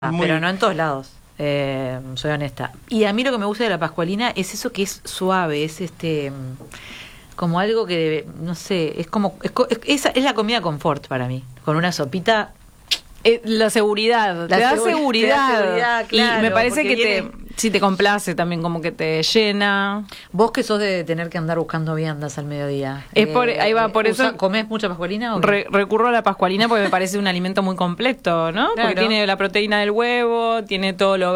Pero no en todos lados, soy honesta. Y a mí lo que me gusta de la pascualina es eso que es suave, es como algo que, no sé, es como, es la comida confort para mí, con una sopita. La seguridad, te da seguridad, claro, y me parece que viene... te complace también, como que te llena. Vos que sos de tener que andar buscando viandas al mediodía. Ahí va, por eso. ¿Comés mucha pascualina? Recurro a la pascualina porque me parece un alimento muy completo, ¿no? Claro. Porque tiene la proteína del huevo, tiene todo lo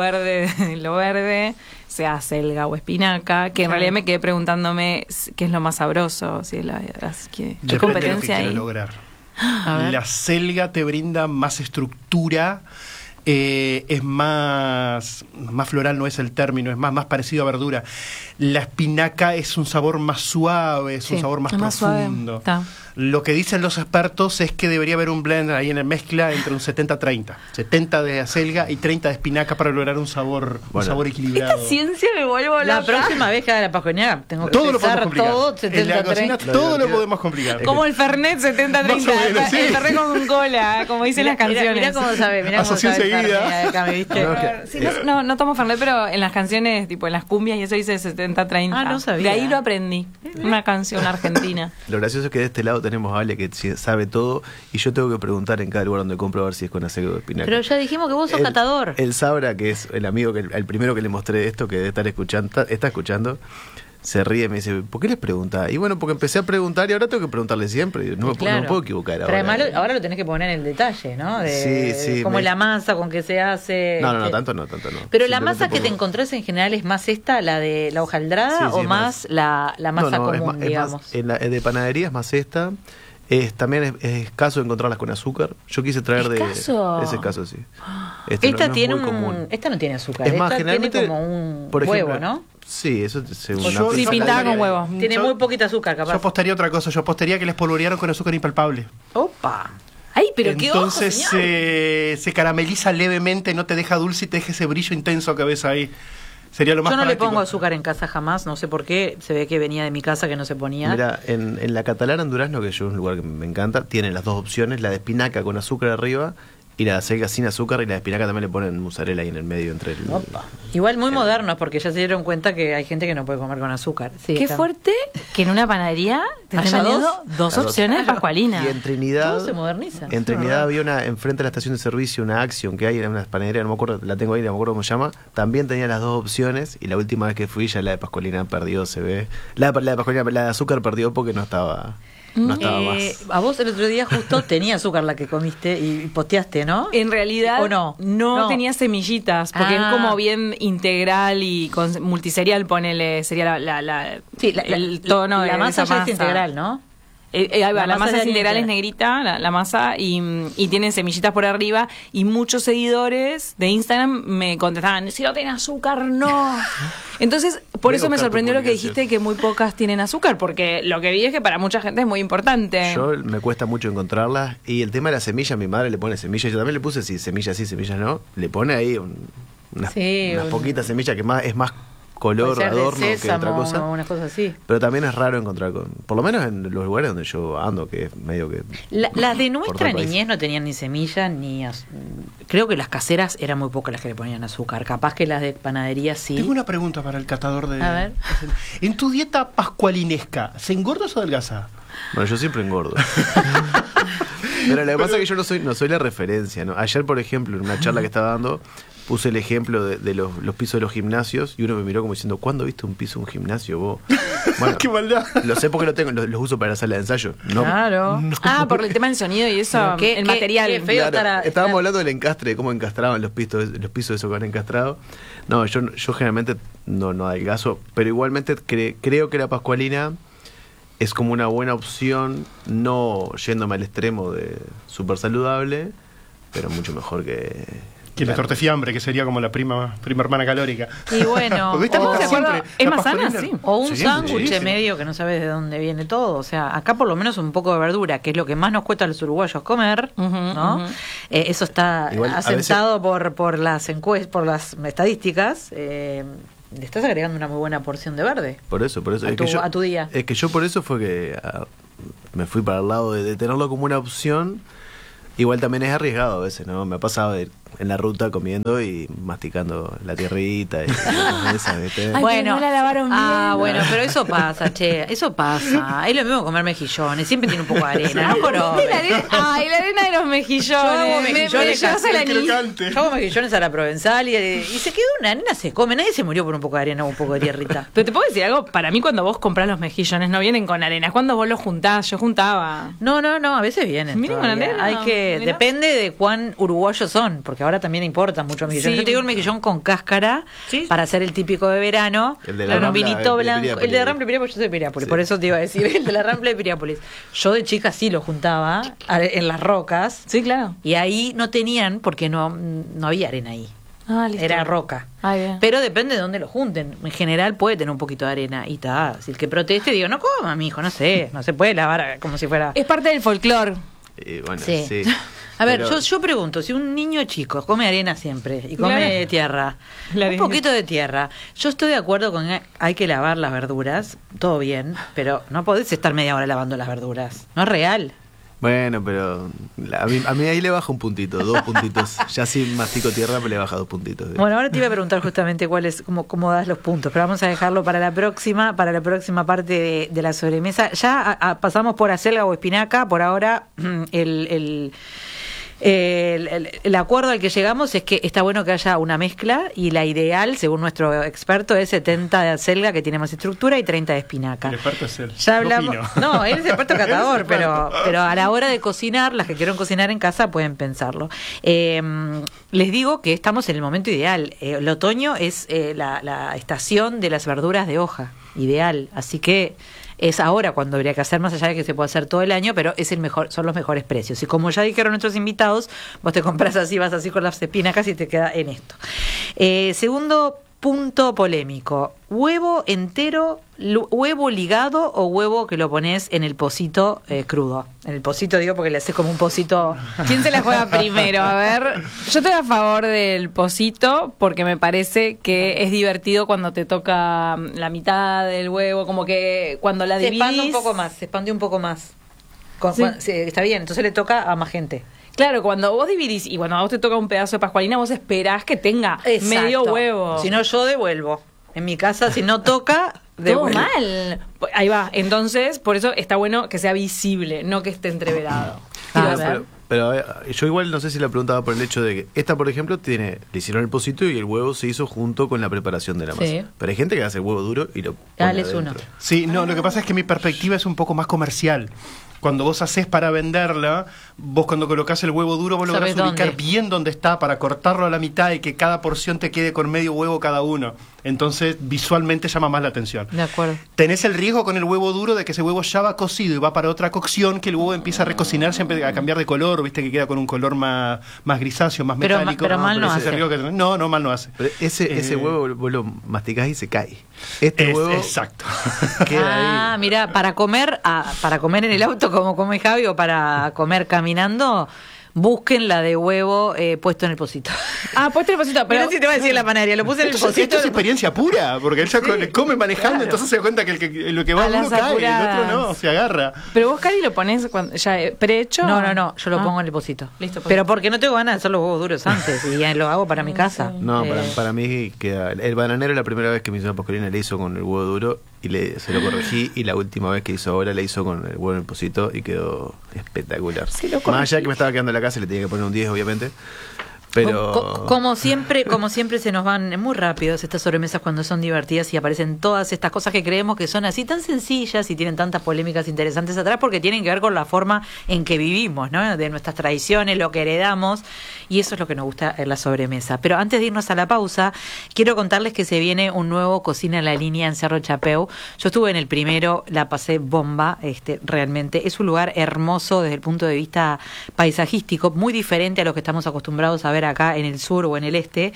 verde, sea selga o espinaca, que en realidad me quedé preguntándome qué es lo más sabroso, si es qué competencia hay. Lograr. La selga te brinda más estructura, es más floral, no es el término, es más parecido a verdura. La espinaca es un sabor más suave, es un sabor más profundo. Lo que dicen los expertos es que debería haber un blend ahí en la mezcla entre un 70-30. 70 de acelga y 30 de espinaca para lograr un sabor equilibrado. Esta ciencia me vuelvo loca. La próxima vez que haga la pascualina tengo que todo lo podemos complicar. Todo 70-30. En la cocina todo lo podemos complicar. Como el Fernet 70-30. Sí. El Fernet con cola, como dicen las canciones. Mirá cómo sabe, mirá cómo sabe el Fernet acá, ¿me viste? No tomo Fernet, pero en las canciones, tipo en las cumbias y eso dice 70-30. Ah, no sabía. De ahí lo aprendí. Una canción argentina. Lo gracioso es que de este lado tenemos a Ale que sabe todo y yo tengo que preguntar en cada lugar donde compro a ver si es con acelga o de espinaca. Pero ya dijimos que vos sos catador. El Sabra, que es el amigo, el primero que le mostré esto, que debe estar está escuchando, se ríe y me dice, ¿por qué les pregunta? Y bueno, porque empecé a preguntar y ahora tengo que preguntarle siempre. No me puedo equivocar ahora. Pero además ahora lo tenés que poner en el detalle, ¿no? Sí. Como la masa con que se hace. No, tanto no. Pero la masa que te encontrás en general es más la de la hojaldrada o más la masa común, digamos. De panadería es más esta. También es escaso encontrarlas con azúcar. Yo quise traer ¿Es escaso, sí. Esta no tiene es muy común. Esta no tiene azúcar. Es más, esta generalmente, tiene como un por ejemplo, huevo, ¿no? Sí, eso según Sí, pintada con huevo. Tiene muy poquita azúcar, capaz. Yo apostaría otra cosa. Yo apostaría que les polvorearon con azúcar impalpable. ¡Opa! ¡Ay, pero qué ojo, Entonces se carameliza levemente, no te deja dulce y te deja ese brillo intenso que ves ahí. Sería lo más Yo no práctico. le pongo azúcar en casa jamás, no sé por qué. Se ve que venía de mi casa que no se ponía. Mira, en la Catalana en Durazno, que yo es un lugar que me encanta, tienen las dos opciones, la de espinaca con azúcar arriba y la de acelga sin azúcar, y la de espinaca también le ponen mozzarella ahí en el medio entre el... Opa. Igual muy modernos, porque ya se dieron cuenta que hay gente que no puede comer con azúcar. Sí, Qué fuerte que en una panadería te estén vendiendo dos opciones de pascualina. Y en Trinidad... Todo se moderniza. En Trinidad había enfrente de la estación de servicio, una Action que hay en una panadería, no me acuerdo, la tengo ahí, no me acuerdo cómo se llama, también tenía las dos opciones, y la última vez que fui ya la de pascualina perdió, se ve. La de pascualina, la de azúcar perdió porque no estaba más. A vos el otro día justo tenía azúcar la que comiste y posteaste, ¿no? En realidad ¿O no? No tenía semillitas, porque es como bien integral y con multiserial, ponele, sería el tono de la masa esa ya masa. es integral, ¿no? La masa es integral, es negra. negrita, la masa, y tienen semillitas por arriba, y muchos seguidores de Instagram me contestaban, si no tiene azúcar, no. Entonces, por eso me sorprendió lo que dijiste, que muy pocas tienen azúcar, porque lo que vi es que para mucha gente es muy importante. Yo me cuesta mucho encontrarlas, y el tema de la semilla, mi madre le pone semillas, yo también le puse semillas sí, semillas no, le pone ahí unas poquitas semillas que es más color, adorno que otra cosa. Una cosa así. Pero también es raro encontrar, por lo menos en los lugares donde yo ando, que es medio que... Las de nuestra niñez no tenían ni semilla, creo que las caseras eran muy pocas las que le ponían azúcar. Capaz que las de panadería sí. Tengo una pregunta para el catador de... A ver. En tu dieta pascualinesca, ¿se engorda o se adelgaza? Bueno, yo siempre engordo. Pero lo que pasa es que yo no soy la referencia, ¿no? Ayer, por ejemplo, en una charla que estaba dando, puse el ejemplo de los pisos de los gimnasios, y uno me miró como diciendo, ¿cuándo viste un piso de un gimnasio vos? Bueno, ¡qué maldad! Lo sé porque los uso para la sala de ensayo. Claro. Por el tema del sonido y eso, el material. Qué feo estábamos hablando del encastre, de cómo encastraban los pisos esos que han encastrado. No, yo generalmente no adelgazo, pero igualmente creo que la pascualina es como una buena opción, no yéndome al extremo de súper saludable, pero mucho mejor que la tortefiambre, que sería como la prima hermana calórica. Y bueno, es más sana, sí. O un sándwich medio que no sabes de dónde viene todo. O sea, acá por lo menos un poco de verdura, que es lo que más nos cuesta a los uruguayos comer, ¿no? Eso está asentado por las encuestas, por las estadísticas. Le estás agregando una muy buena porción de verde. Por eso. A tu día. Es que yo por eso fue que me fui para el lado de tenerlo como una opción. Igual también es arriesgado a veces, ¿no? Me ha pasado de en la ruta comiendo y masticando la tierrita y esa, ¿viste? Ay, bueno, no la lavaron bien. Bueno, pero eso pasa, che, eso pasa. Es lo mismo comer mejillones, siempre tiene un poco de arena, ¿no? Ay, la arena de los mejillones. Yo hago mejillones, yo hago mejillones a la provenzal y se quedó una arena, se come, nadie se murió por un poco de arena o un poco de tierrita. Pero te puedo decir algo, para mí cuando vos comprás los mejillones no vienen con arena, es cuando vos los juntás, yo juntaba. No, a veces vienen. Miren con arena. Depende de cuán uruguayos son, porque ahora también importan mucho mejillones. Sí. Yo te digo un mejillón con cáscara, ¿sí? Para hacer el típico de verano, el de la Rambla, un vinito blanco, el de la Rambla de Piriápolis, yo soy de Piriápolis, sí. Por eso te iba a decir, el de la Rambla de Piriápolis. Yo de chica sí lo juntaba en las rocas. Sí, claro. Y ahí no tenían, porque no había arena ahí. Era roca. Pero depende de dónde lo junten. En general puede tener un poquito de arena. Y está. Si el que proteste, digo, no coma, mijo, no sé. No se puede lavar como si fuera. Es parte del folclore. Bueno, sí. A ver, yo pregunto, si un niño chico come arena siempre y come tierra, un poquito de tierra, yo estoy de acuerdo con que hay que lavar las verduras, todo bien, pero no podés estar media hora lavando las verduras. No es real. Bueno, pero a mí ahí le baja un puntito, 2 puntitos. Ya si mastico tierra me le baja 2 puntitos. Bueno, ahora te iba a preguntar justamente cómo das los puntos, pero vamos a dejarlo para la próxima parte de la sobremesa. Ya pasamos por acelga o espinaca, por ahora el acuerdo al que llegamos es que está bueno que haya una mezcla y la ideal, según nuestro experto, es 70 de acelga, que tiene más estructura, y 30 de espinaca. El experto es él. Ya hablamos. No, él es experto catador, pero a la hora de cocinar, las que quieran cocinar en casa pueden pensarlo. Les digo que estamos en el momento ideal. El otoño es la estación de las verduras de hoja, ideal. Así que es ahora cuando habría que hacer, más allá de que se puede hacer todo el año, pero son los mejores precios. Y como ya dijeron nuestros invitados, vos te compras así, vas así con las espinacas y te queda en esto. Segundo punto polémico: huevo entero, huevo ligado o huevo que lo pones en el pocito crudo. En el pocito digo porque le haces como un pocito. ¿Quién se la juega primero? A ver, yo estoy a favor del pocito porque me parece que es divertido cuando te toca la mitad del huevo, como que cuando la dividís. Se expande un poco más. Sí, está bien, entonces le toca a más gente. Claro, cuando vos dividís y cuando a vos te toca un pedazo de pascualina, vos esperás que tenga medio huevo. Si no, yo devuelvo. En mi casa, si no toca, devuelvo. Todo mal. Ahí va. Entonces, por eso está bueno que sea visible, no que esté entreverado. Pero yo igual no sé si la preguntaba por el hecho de que esta, por ejemplo, le hicieron el pocito y el huevo se hizo junto con la preparación de la masa. Sí. Pero hay gente que hace el huevo duro y lo pone adentro. Sí, no, lo que pasa es que mi perspectiva es un poco más comercial. Cuando vos hacés para venderla, vos cuando colocás el huevo duro, vos lográs ubicar bien dónde está para cortarlo a la mitad y que cada porción te quede con medio huevo cada uno. Entonces, visualmente llama más la atención. De acuerdo. Tenés el riesgo con el huevo duro de que ese huevo ya va cocido y va para otra cocción, que el huevo empieza a recocinarse, a cambiar de color, viste que queda con un color más grisáceo, más metálico. Pero mal no hace. No, mal no hace. Pero ese huevo vos lo masticás y se cae. Huevo... Exacto. Queda ahí. Mira, para comer en el auto, como come Javi, o para comer caminando, busquen la de huevo puesto en el pocito. Puesto en el pocito. Pero si te va a decir la panadería, lo puse en el pocito. Esto es experiencia pura, porque él ya come manejando, entonces se da cuenta que lo que va uno cae, el otro no, se agarra. Pero vos, Cari, lo ponés ya prehecho. No, yo lo pongo en el pocito. Listo. Pero porque no tengo ganas de hacer los huevos duros antes y ya lo hago para mi casa. No, para mí queda. El bananero, la primera vez que me hizo una pascualina le hizo con el huevo duro y se lo corregí, y la última vez que hizo ahora le hizo con el huevo en el pocito y quedó espectacular. Más allá de que me estaba quedando en la casa y le tenía que poner un 10, obviamente. Pero como siempre se nos van muy rápidos estas sobremesas cuando son divertidas y aparecen todas estas cosas que creemos que son así tan sencillas y tienen tantas polémicas interesantes atrás, porque tienen que ver con la forma en que vivimos, ¿no? De nuestras tradiciones, lo que heredamos, y eso es lo que nos gusta en la sobremesa. Pero antes de irnos a la pausa, quiero contarles que se viene un nuevo Cocina en la Línea en Cerro Chapeu. Yo estuve en el primero, la pasé bomba, realmente es un lugar hermoso desde el punto de vista paisajístico, muy diferente a lo que estamos acostumbrados a ver acá en el sur o en el este,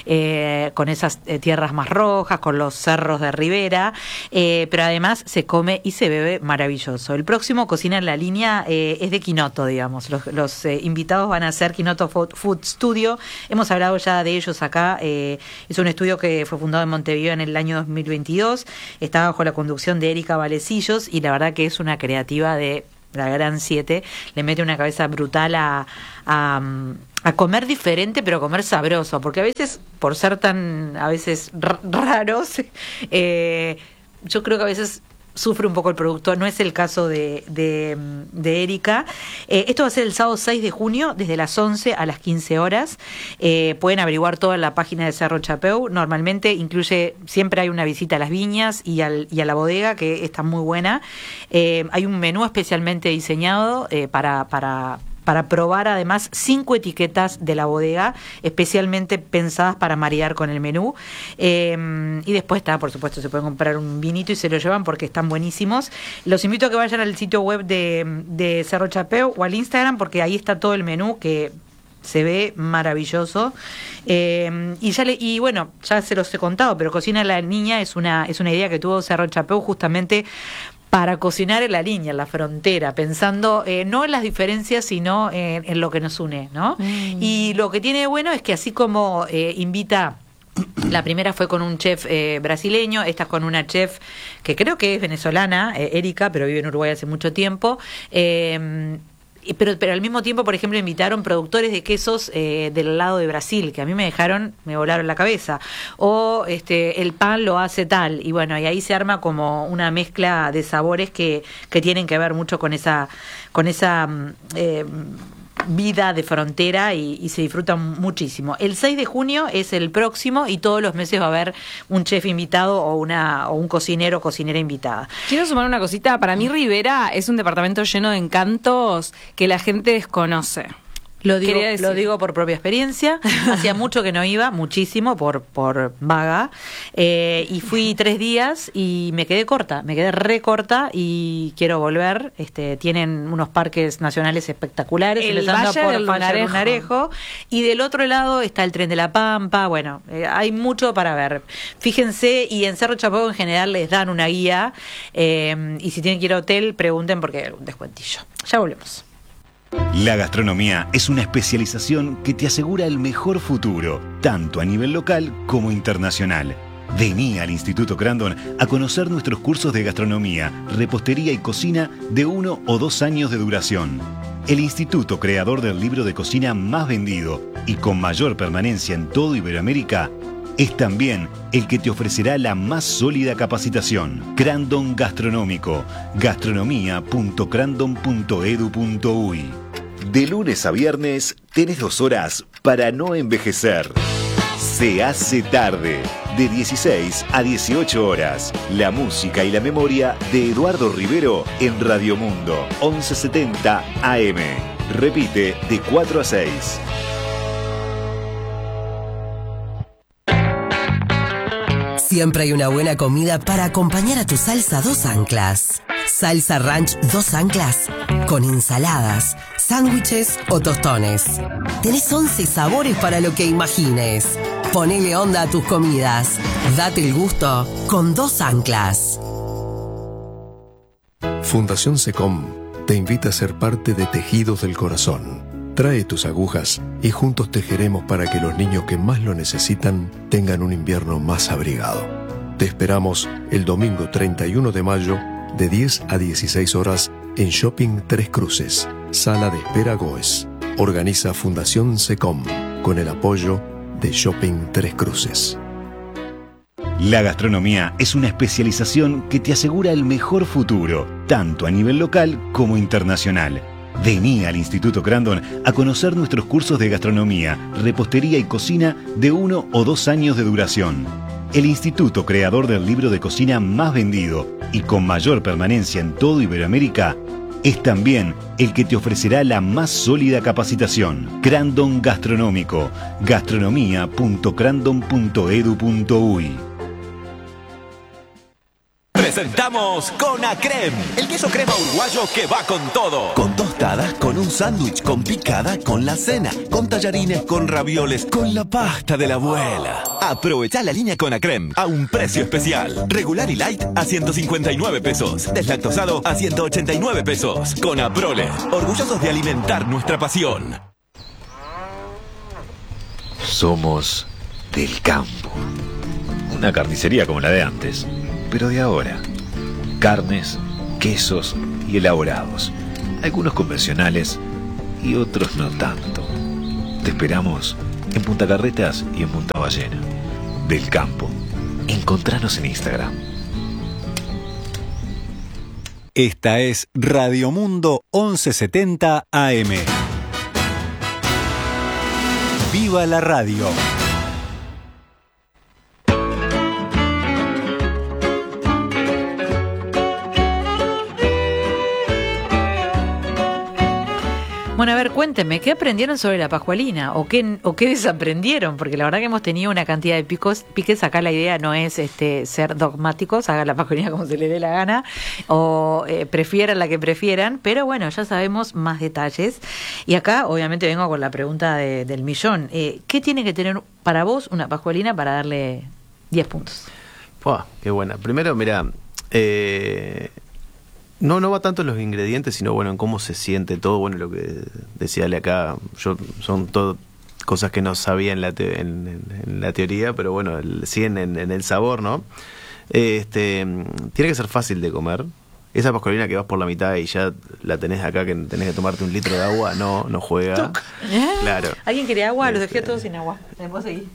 con esas tierras más rojas, con los cerros de ribera, pero además se come y se bebe maravilloso. El próximo Cocina en la Línea es de Quinoto, digamos. Los invitados van a ser Quinoto Food Studio. Hemos hablado ya de ellos acá. Es un estudio que fue fundado en Montevideo en el año 2022. Está bajo la conducción de Erika Valecillos y la verdad que es una creativa de la Gran 7. Le mete una cabeza brutal a comer diferente, pero a comer sabroso, porque a veces, por ser tan raros, yo creo que a veces sufre un poco el producto. No es el caso de Erika. Esto va a ser el sábado 6 de junio, desde las 11 a las 15 horas. Pueden averiguar todo en la página de Cerro Chapeu. Normalmente siempre hay una visita a las viñas y a la bodega, que está muy buena. Hay un menú especialmente diseñado para probar, además 5 etiquetas de la bodega especialmente pensadas para maridar con el menú, y después por supuesto se pueden comprar un vinito y se lo llevan porque están buenísimos. Los invito a que vayan al sitio web de Cerro Chapeu o al Instagram, porque ahí está todo el menú, que se ve maravilloso. Y bueno, ya se los he contado, pero Cocina la Niña es una idea que tuvo Cerro Chapeu justamente para cocinar en la línea, en la frontera, pensando no en las diferencias, sino en lo que nos une, ¿no? Y lo que tiene de bueno es que así como invita... La primera fue con un chef brasileño, esta es con una chef que creo que es venezolana, Erika, pero vive en Uruguay hace mucho tiempo. Pero al mismo tiempo, por ejemplo, invitaron productores de quesos del lado de Brasil, que a mí me volaron la cabeza. O el pan lo hace tal. Y bueno, y ahí se arma como una mezcla de sabores que tienen que ver mucho con esa vida de frontera, y se disfrutan muchísimo. El 6 de junio es el próximo, y todos los meses va a haber un chef invitado o un cocinero o cocinera invitada. Quiero sumar una cosita. Para mí Rivera es un departamento lleno de encantos que la gente desconoce. Lo digo por propia experiencia. Hacía mucho que no iba, muchísimo, por vaga. Y fui 3 días y me quedé re corta, y quiero volver. Tienen unos parques nacionales espectaculares. El Valle del Lunarejo. Y del otro lado está el Tren de la Pampa. Bueno, hay mucho para ver. Fíjense, y en Cerro Chapeu en general les dan una guía. Y si tienen que ir a hotel, pregunten porque hay un descuentillo. Ya volvemos. La gastronomía es una especialización que te asegura el mejor futuro, tanto a nivel local como internacional. Vení al Instituto Crandon a conocer nuestros cursos de gastronomía, repostería y cocina de 1 o 2 años de duración. El instituto, creador del libro de cocina más vendido y con mayor permanencia en todo Iberoamérica, es también el que te ofrecerá la más sólida capacitación. Crandon Gastronómico, gastronomía.crandon.edu.uy. De lunes a viernes tenés 2 horas para no envejecer. Se hace tarde, de 16 a 18 horas. La música y la memoria de Eduardo Rivero en Radio Mundo, 1170 AM. Repite de 4 a 6. Siempre hay una buena comida para acompañar a tu salsa 2 anclas. Salsa Ranch 2 anclas, con ensaladas, sándwiches o tostones. Tenés 11 sabores para lo que imagines. Ponele onda a tus comidas. Date el gusto con 2 anclas. Fundación SECOM te invita a ser parte de Tejidos del Corazón. Trae tus agujas y juntos tejeremos para que los niños que más lo necesitan tengan un invierno más abrigado. Te esperamos el domingo 31 de mayo de 10 a 16 horas en Shopping Tres Cruces, Sala de Espera Goes. Organiza Fundación SECOM con el apoyo de Shopping Tres Cruces. La gastronomía es una especialización que te asegura el mejor futuro, tanto a nivel local como internacional. Vení al Instituto Crandon a conocer nuestros cursos de gastronomía, repostería y cocina de 1 o 2 años de duración. El instituto, creador del libro de cocina más vendido y con mayor permanencia en todo Iberoamérica, es también el que te ofrecerá la más sólida capacitación. Crandon Gastronómico, gastronomía.crandon.edu.uy. Presentamos Conacrem, el queso crema uruguayo que va con todo. Con tostadas, con un sándwich, con picada, con la cena, con tallarines, con ravioles, con la pasta de la abuela. Aprovecha la línea Conacrem a un precio especial. Regular y light a 159 pesos. Deslactosado a 189 pesos. Con Aprole, orgullosos de alimentar nuestra pasión. Somos del campo. Una carnicería como la de antes, pero de ahora. Carnes, quesos y elaborados. Algunos convencionales y otros no tanto. Te esperamos en Punta Carretas y en Punta Ballena. Del Campo. Encontranos en Instagram. Esta es Radio Mundo 1170 AM. ¡Viva la radio! Bueno, a ver, cuéntenme, ¿qué aprendieron sobre la pascualina? ¿O qué desaprendieron? Porque la verdad que hemos tenido una cantidad de piques. Acá la idea no es ser dogmáticos, hagan la pascualina como se les dé la gana, o prefieran la que prefieran, pero bueno, ya sabemos más detalles. Y acá, obviamente, vengo con la pregunta del millón. ¿Qué tiene que tener para vos una pascualina para darle 10 puntos? Qué buena. Primero, mira, no va tanto en los ingredientes, sino bueno, en cómo se siente todo. Bueno, lo que decía Ale acá, son todo cosas que no sabía en la teoría, pero bueno, sí en el sabor, ¿no? Tiene que ser fácil de comer. Esa pascualina que vas por la mitad y ya la tenés acá, que tenés que tomarte 1 litro de agua, no juega. Claro. ¿Alguien quiere agua? Los dejé todos sin agua. ¿Puedo seguir?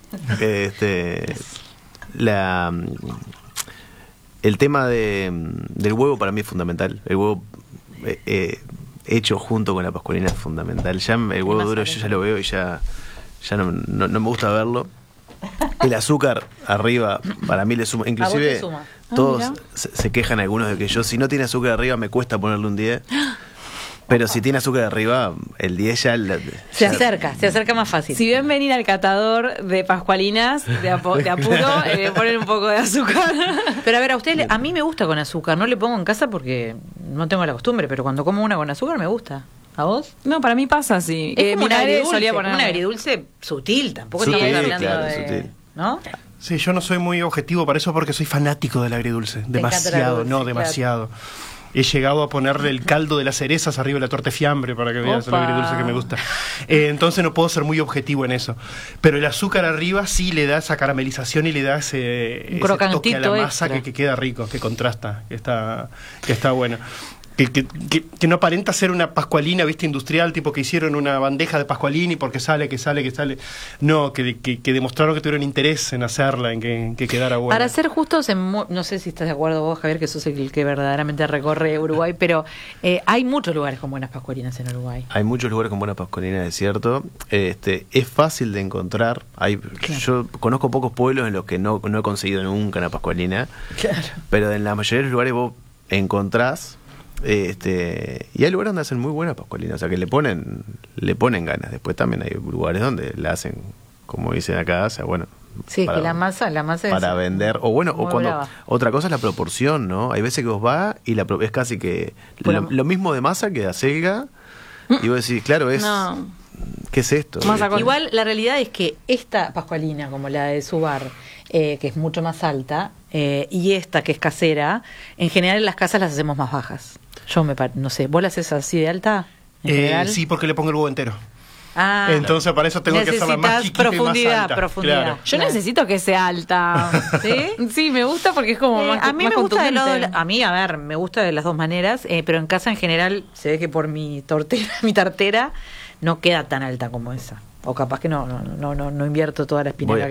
El tema del huevo para mí es fundamental. El huevo hecho junto con la pascualina es fundamental. Ya el huevo duro yo ya lo veo y ya no me gusta verlo. El azúcar arriba para mí le suma. Inclusive suma. Todos se quejan algunos de que yo, si no tiene azúcar arriba, me cuesta ponerle un 10. Pero si tiene azúcar arriba, el 10 ya... Se acerca más fácil. Si ven venir al catador de pascualinas, de apuro, le ponen un poco de azúcar. Pero a ver, a mí me gusta con azúcar. No le pongo en casa porque no tengo la costumbre, pero cuando como una con azúcar me gusta. ¿A vos? No, para mí pasa así. Es como un agridulce sutil, tampoco estamos hablando de... Sutil. ¿No? Sí, yo no soy muy objetivo para eso porque soy fanático del agridulce. Demasiado. Claro. He llegado a ponerle el caldo de las cerezas arriba de la torta de fiambre para que veas el agridulce que me gusta. Entonces no puedo ser muy objetivo en eso. Pero el azúcar arriba sí le da esa caramelización y le da ese toque a la masa que queda rico, que contrasta, que está bueno. Que no aparenta ser una pascualina, viste, industrial, tipo que hicieron una bandeja de pascualini porque sale. No, que demostraron que tuvieron interés en hacerla, en que quedara buena. Para ser justos, no sé si estás de acuerdo vos, Javier, que sos el que verdaderamente recorre Uruguay, pero hay muchos lugares con buenas pascualinas en Uruguay. Hay muchos lugares con buenas pascualinas, es cierto. Es fácil de encontrar. Claro. Yo conozco pocos pueblos en los que no he conseguido nunca una pascualina. Claro. Pero en la mayoría de los lugares vos encontrás. Y hay lugares donde hacen muy buena pascualina, o sea que le ponen ganas. Después también hay lugares donde la hacen, como dicen acá, o sea, bueno, sí, que la masa para es vender, o bueno, o cuando brava. Otra cosa es la proporción, ¿no? Hay veces que vos vas y es casi que lo mismo de masa que de acelga, y vos decís, claro, ¿qué es esto? Igual la realidad es que esta pascualina, como la de Subar, que es mucho más alta, y esta que es casera, en general en las casas las hacemos más bajas. Yo no sé, ¿vos la haces así de alta? Sí, porque le pongo el huevo entero. Entonces para eso tengo que hacerla más chiquita y más alta. Profundidad. Claro. Yo necesito que sea alta. ¿Sí? Sí, me gusta porque es como más a mí más me gusta me gusta de las dos maneras, pero en casa en general se ve que por mi tartera no queda tan alta como esa. O capaz que no invierto toda la espinaca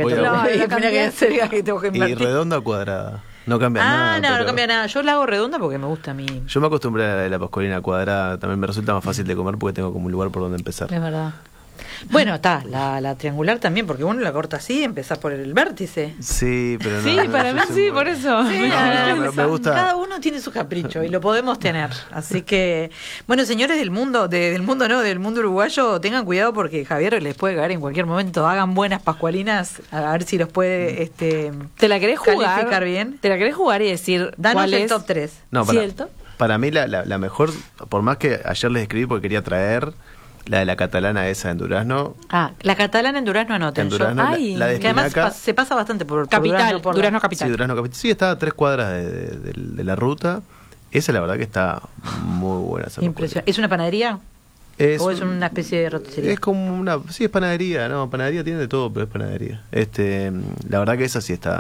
que tengo que invertir. ¿Y redonda o cuadrada? No cambia nada. No cambia nada. Yo la hago redonda porque me gusta a mí. Yo me acostumbré a la pascualina cuadrada. También me resulta más fácil de comer porque tengo como un lugar por donde empezar. Es verdad. Bueno, está, la triangular también, porque uno la corta así, empezás por el vértice. Sí, pero no. Sí, para mí sí, por eso. Sí, me gusta. Cada uno tiene su capricho y lo podemos tener. Así que, bueno, señores del mundo uruguayo, tengan cuidado porque Javier les puede caer en cualquier momento. Hagan buenas pascualinas, a ver si los puede ¿Te la querés calificar bien? ¿Te la querés jugar y decir danos cuál el es? top 3? No, para mí la mejor, por más que ayer les escribí porque quería traer la de la catalana esa en Durazno. La catalana en Durazno anoten. En Durazno, la de que además se pasa bastante por Capital, Durazno Capital. Sí, Durazno Capital. Sí, está a 3 cuadras de la ruta. Esa la verdad que está muy buena. Impresionante. ¿Es una panadería? ¿O es una especie de roticería? Es como es panadería, ¿no? Panadería tiene de todo, pero es panadería. La verdad que esa sí está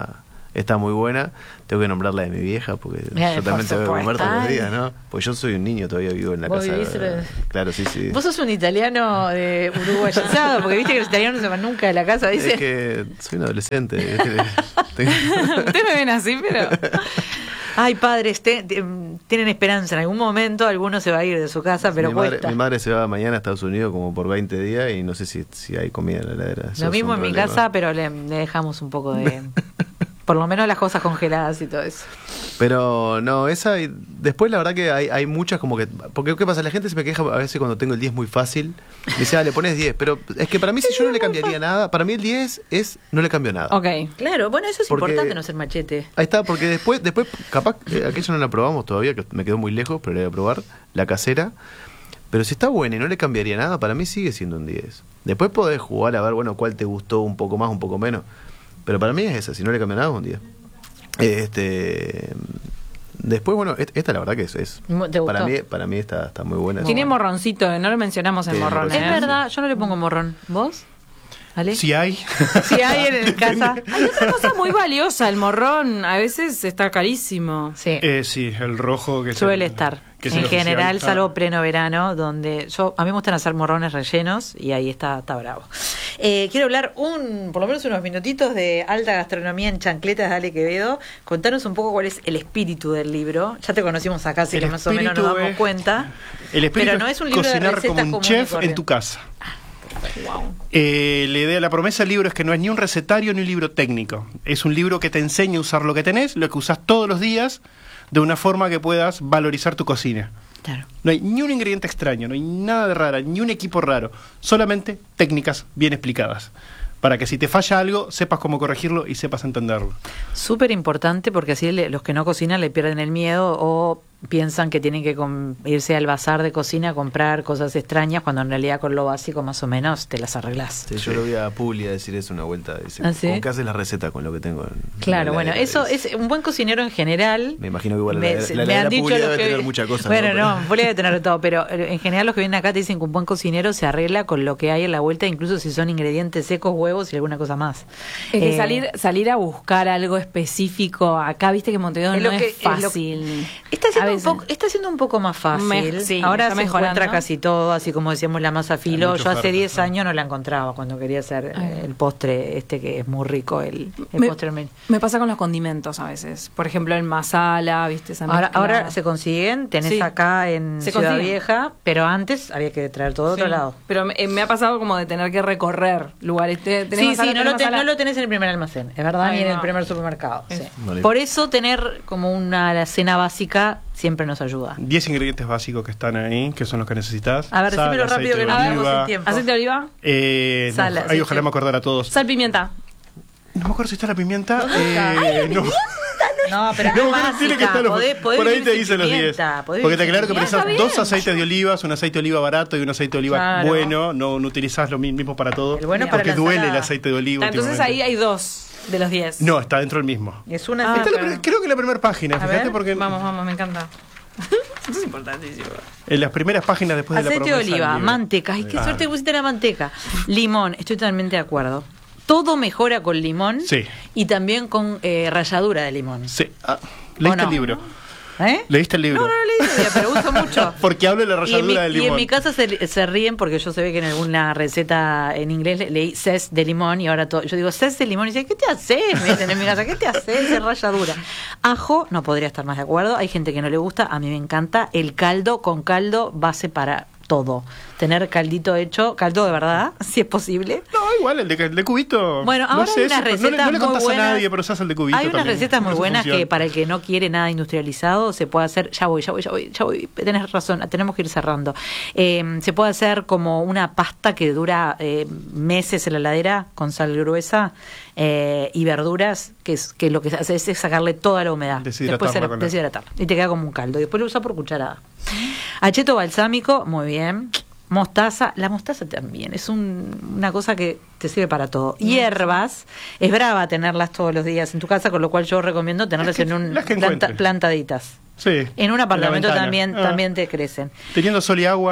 está muy buena. Tengo que nombrar la de mi vieja, porque yo también tengo que comer todos los días, ¿no? Porque yo soy un niño, todavía vivo en la casa. Claro, sí. Vos sos un italiano uruguayizado, porque viste que los italianos no se van nunca de la casa, dice. Es que soy un adolescente. Ustedes me ven así, pero... Ay, padres, tienen esperanza. En algún momento alguno se va a ir de su casa, pero mi madre se va mañana a Estados Unidos como por 20 días y no sé si hay comida en la heladera. Lo mismo en mi casa, pero le dejamos un poco de... por lo menos las cosas congeladas y todo eso. Pero no, esa... Y después la verdad que hay muchas como que... Porque ¿qué pasa? La gente se me queja a veces cuando tengo el 10 muy fácil. Me dice, le pones 10. Pero es que para mí, si yo no le cambiaría nada, para mí el 10 es no le cambio nada. Ok. Claro, bueno, eso es importante, no ser machete. Ahí está, porque después capaz, aquella no la probamos todavía, que me quedó muy lejos, pero la voy a probar, la casera. Pero si está buena y no le cambiaría nada, para mí sigue siendo un 10. Después podés jugar a ver, bueno, cuál te gustó un poco más, un poco menos. Pero para mí es esa, si no le cambia nada, un 10. Después, bueno, esta la verdad que es para mí está muy buena. Tiene morroncito, no lo mencionamos el morrón. Es verdad, yo no le pongo morrón. ¿Vos? ¿Ale? Si hay. Si hay en casa. Hay otra cosa muy valiosa, el morrón. A veces está carísimo. Sí. Sí, el rojo que suele estar. En general, salvo pleno verano, donde a mí me gustan hacer morrones rellenos y ahí está bravo. Quiero hablar por lo menos unos minutitos de alta gastronomía en chancletas de Ale Quevedo. Contanos un poco cuál es el espíritu del libro. Ya te conocimos acá, así que más o menos nos damos cuenta. El espíritu pero no es un libro cocinar de recetas como un chef en tu casa. Wow. La promesa del libro es que no es ni un recetario ni un libro técnico. Es un libro que te enseña a usar lo que tenés, lo que usás todos los días, de una forma que puedas valorizar tu cocina. Claro. No hay ni un ingrediente extraño, no hay nada de raro, ni un equipo raro, solamente técnicas bien explicadas, para que si te falla algo, sepas cómo corregirlo y sepas entenderlo. Súper importante, porque así los que no cocinan le pierden el miedo o piensan que tienen que irse al bazar de cocina a comprar cosas extrañas, cuando en realidad con lo básico más o menos te las arreglás. Sí, yo lo vi a Publi a decir eso una vuelta. Dice, ¿Ah, sí? ¿Cómo que haces la receta con lo que tengo? Claro, bueno, eso es un buen cocinero en general. Me imagino que igual me han dicho Publi debe tener muchas cosas. Bueno, no, Publi debe tener de todo, pero en general los que vienen acá te dicen que un buen cocinero se arregla con lo que hay en la vuelta, incluso si son ingredientes secos, huevos y alguna cosa más. Es que salir a buscar algo específico acá, viste que Montevideo no es fácil. Está siendo un poco más fácil. Sí, ahora se encuentra casi todo, así como decíamos, la masa filo. Yo hace 10 años no la encontraba cuando quería hacer el postre que es muy rico, el postre. Me pasa con los condimentos a veces. Por ejemplo, el masala, ¿viste? Ahora se consiguen, tenés acá en Ciudad Vieja, pero antes había que traer todo de otro lado. Pero me ha pasado como de tener que recorrer lugares. No lo tenés en el primer almacén, es verdad, ni en el primer supermercado. Sí. Por eso tener como una alacena básica siempre nos ayuda. 10 ingredientes básicos que están ahí, que son los que necesitas. A ver, decímelo rápido que no tenemos el tiempo. ¿Aceite de oliva? Ahí ojalá me acordara a todos. Sal, pimienta. No me acuerdo si está la pimienta. No, pero no básica. Por ahí te dice los 10. Porque te aclaro que precisas 2 aceites de olivas, un aceite de oliva barato y un aceite de oliva bueno. No utilizás lo mismo para todo. El bueno porque para duele el aceite de oliva. Entonces ahí hay 2 de los 10. No, está dentro del mismo. Es una creo que la primera página, fíjate, porque vamos, me encanta. Esto es importantísimo. En las primeras páginas después de la promesa. Aceite de oliva, manteca. Ay, qué suerte que pusiste la manteca. Limón, estoy totalmente de acuerdo. Todo mejora con limón y también con ralladura de limón. Sí. ¿Leíste el libro? ¿Leíste el libro? No leí todavía, pero uso mucho. Porque hablo de la ralladura del limón. Y en mi casa se ríen porque yo se ve que en alguna receta en inglés leí zest de limón y ahora yo digo zest de limón y dicen, ¿qué te haces? Me dicen en mi casa, ¿qué te haces? Es ralladura. Ajo, no podría estar más de acuerdo. Hay gente que no le gusta, a mí me encanta. El caldo con caldo, base para todo. Tener caldito hecho, caldo de verdad, si es posible. No, igual, el de cubito. Bueno, ahora no sé, hay unas recetas no le contás muy buenas, a nadie, pero usás el de cubito. Hay unas también. recetas muy buenas que para el que no quiere nada industrializado se puede hacer. Ya voy. Tenés razón, tenemos que ir cerrando. Se puede hacer como una pasta que dura meses en la heladera con sal gruesa y verduras, que lo que hace es sacarle toda la humedad. Después deshidratarla. Y te queda como un caldo. Y después lo usas por cucharada. Acheto balsámico, muy bien. Mostaza, la mostaza también es una cosa que te sirve para todo. Hierbas, es brava tenerlas todos los días en tu casa, con lo cual yo recomiendo tenerlas plantaditas. Sí. En un apartamento también te crecen. Teniendo sol y agua.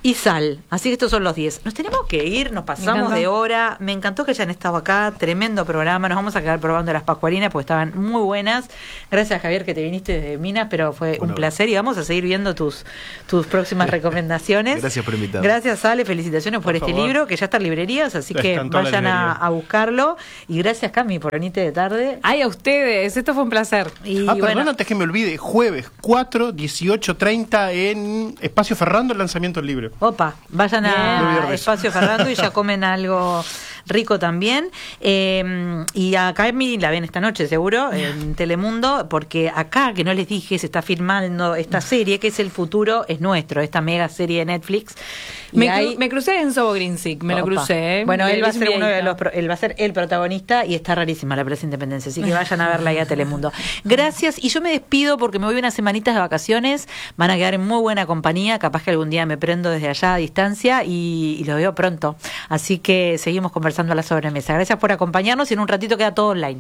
y sal. Así que estos son los 10. Nos tenemos que ir, nos pasamos de hora. Me encantó que hayan estado acá, tremendo programa. Nos vamos a quedar probando las pascualinas porque estaban muy buenas. Gracias, Javier, que te viniste desde Minas, pero fue un placer y vamos a seguir viendo tus próximas recomendaciones. Gracias por invitarme. Gracias, Ale, felicitaciones por este libro, que ya está en librerías, así que vayan a buscarlo. Y gracias, Cami, por venirte de tarde. Ay, a ustedes, esto fue un placer. Y perdón, antes que me olvide, jueves 4, 18:30 en Espacio Ferrando, el lanzamiento del libro. Opa, vayan a Espacio Ferrando y ya comen algo rico también. Y acá la ven esta noche, seguro, en Telemundo, porque acá, que no les dije, se está filmando esta serie, que es El futuro es nuestro, esta mega serie de Netflix. Me crucé en Sobo Grinsic, lo crucé. Bueno, él va a ser él va a ser el protagonista y está rarísima la Plaza Independencia, así que vayan a verla ahí a Telemundo. Gracias, y yo me despido porque me voy unas semanitas de vacaciones, van a quedar en muy buena compañía, capaz que algún día me prendo desde allá a distancia y lo veo pronto. Así que seguimos conversando a la sobremesa. Gracias por acompañarnos y en un ratito queda todo online.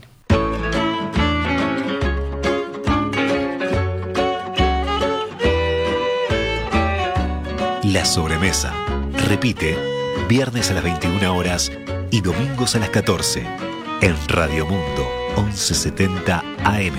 La sobremesa. Repite, viernes a las 21 horas y domingos a las 14 en Radio Mundo 1170 AM.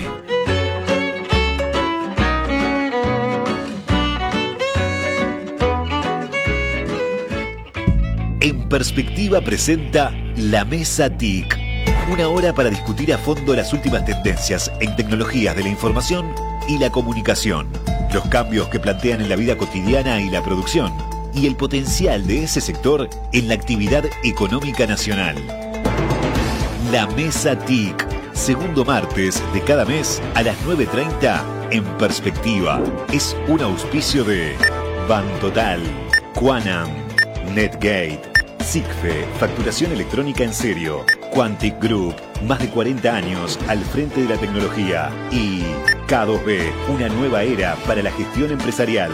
En Perspectiva presenta La Mesa TIC. Una hora para discutir a fondo las últimas tendencias en tecnologías de la información y la comunicación, los cambios que plantean en la vida cotidiana y la producción, y el potencial de ese sector en la actividad económica nacional. La Mesa TIC, segundo martes de cada mes a las 9:30 en Perspectiva. Es un auspicio de Bantotal, Quanam, Netgate, SIGFE, facturación electrónica en serio, Quantic Group, más de 40 años al frente de la tecnología, y K2B, una nueva era para la gestión empresarial.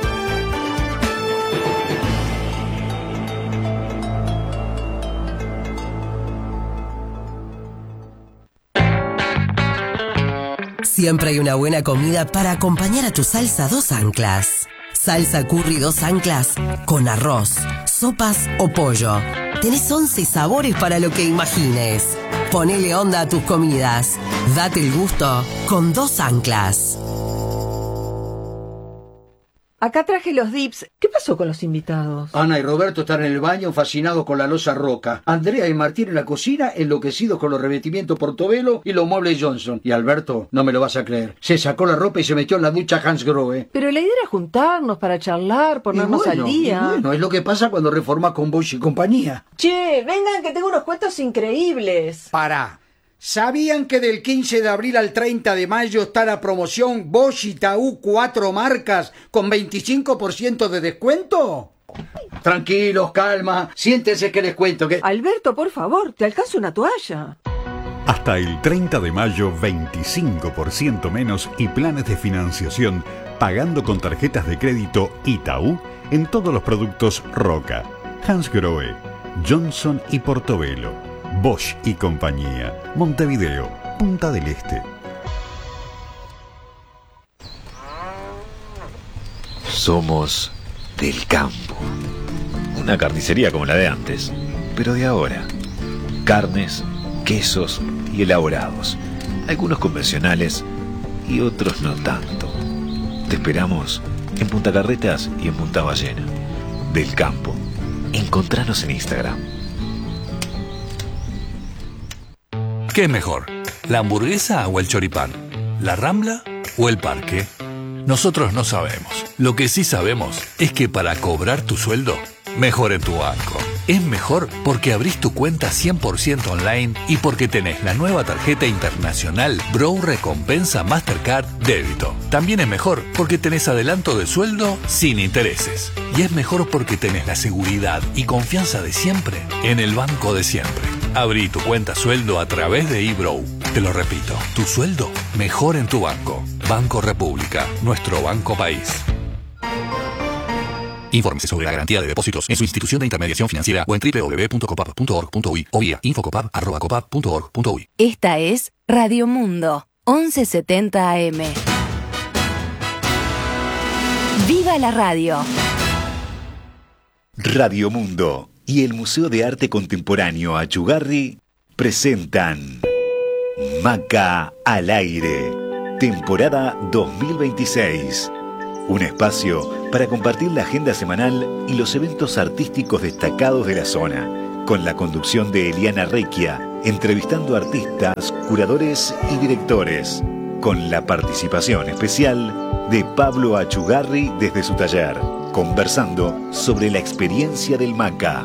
Siempre hay una buena comida para acompañar a tu salsa Dos Anclas. Salsa curry Dos Anclas con arroz, sopas o pollo. Tenés 11 sabores para lo que imagines. Ponele onda a tus comidas. Date el gusto con Dos Anclas. Acá traje los dips. ¿Qué pasó con los invitados? Ana y Roberto están en el baño fascinados con la loza Roca. Andrea y Martín en la cocina enloquecidos con los revestimientos Portobello y los muebles Johnson. Y Alberto, no me lo vas a creer, se sacó la ropa y se metió en la ducha Hansgrohe. Pero la idea era juntarnos para charlar, ponernos al día. Bueno, es lo que pasa cuando reformas con Bosch y compañía. Che, vengan que tengo unos cuentos increíbles. Pará. ¿Sabían que del 15 de abril al 30 de mayo está la promoción Bosch y Taú 4 marcas con 25% de descuento? Tranquilos, calma, siéntense que les cuento que... Alberto, por favor, te alcanzo una toalla. Hasta el 30 de mayo, 25% menos y planes de financiación pagando con tarjetas de crédito Itaú en todos los productos Roca, Hansgrohe, Johnson y Portobello. Bosch y compañía. Montevideo, Punta del Este. Somos del campo. Una carnicería como la de antes, pero de ahora. Carnes, quesos y elaborados. Algunos convencionales y otros no tanto. Te esperamos en Punta Carretas y en Punta Ballena. Del campo. Encontranos en Instagram. ¿Qué es mejor? ¿La hamburguesa o el choripán? ¿La Rambla o el parque? Nosotros no sabemos. Lo que sí sabemos es que para cobrar tu sueldo, mejor en tu banco. Es mejor porque abrís tu cuenta 100% online y porque tenés la nueva tarjeta internacional Bro Recompensa Mastercard Débito. También es mejor porque tenés adelanto de sueldo sin intereses. Y es mejor porque tenés la seguridad y confianza de siempre en el banco de siempre. Abrí tu cuenta sueldo a través de eBrow. Te lo repito, tu sueldo mejor en tu banco. Banco República, nuestro banco país. Infórmese sobre la garantía de depósitos en su institución de intermediación financiera o en www.copap.org.uy o vía infocopap@copap.org.uy. Esta es Radio Mundo, 1170 AM. ¡Viva la radio! Radio Mundo y el Museo de Arte Contemporáneo Achugarri presentan Maca al Aire, temporada 2026. Un espacio para compartir la agenda semanal y los eventos artísticos destacados de la zona, con la conducción de Eliana Recchia, entrevistando artistas, curadores y directores, con la participación especial de Pablo Achugarri desde su taller, conversando sobre la experiencia del Maca.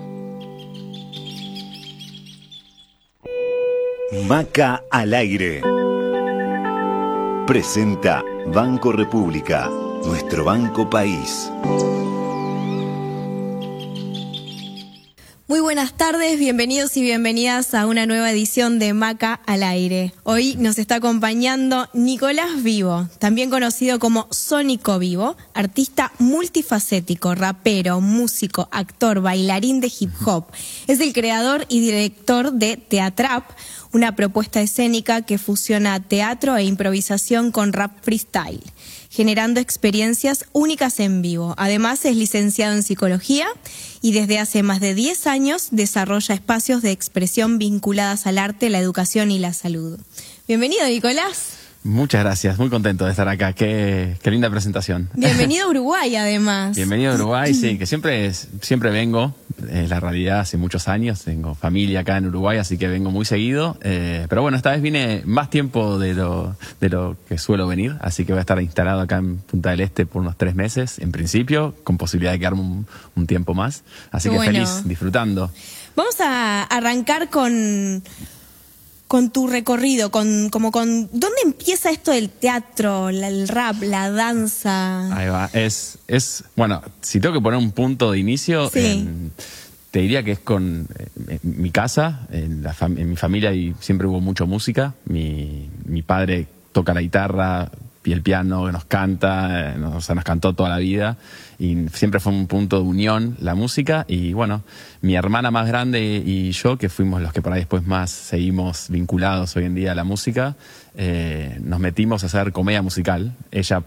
Maca al Aire. Presenta Banco República, nuestro banco país. Muy buenas tardes, bienvenidos y bienvenidas a una nueva edición de Maca al Aire. Hoy nos está acompañando Nicolás Vivo, también conocido como Sónico Vivo, artista multifacético, rapero, músico, actor, bailarín de hip hop. Es el creador y director de Teatrap, una propuesta escénica que fusiona teatro e improvisación con rap freestyle, generando experiencias únicas en vivo. Además, es licenciado en psicología y desde hace más de 10 años desarrolla espacios de expresión vinculadas al arte, la educación y la salud. Bienvenido, Nicolás. Muchas gracias, muy contento de estar acá. Qué linda presentación. Bienvenido a Uruguay, además. Bienvenido a Uruguay, sí, que siempre vengo. Es la realidad, hace muchos años. Tengo familia acá en Uruguay, así que vengo muy seguido. Pero bueno, esta vez vine más tiempo de lo que suelo venir. Así que voy a estar instalado acá en Punta del Este por unos 3 meses, en principio, con posibilidad de quedarme un tiempo más. Así que feliz, disfrutando. Vamos a arrancar con tu recorrido, con ¿dónde empieza esto del teatro, el rap, la danza? Ahí va, bueno, si tengo que poner un punto de inicio, sí, te diría que es con mi casa, en mi familia y siempre hubo mucha música. Mi padre toca la guitarra y el piano, nos canta, nos cantó toda la vida y siempre fue un punto de unión la música. Y bueno, mi hermana más grande y yo, que fuimos los que por ahí después más seguimos vinculados hoy en día a la música, nos metimos a hacer comedia musical. Ella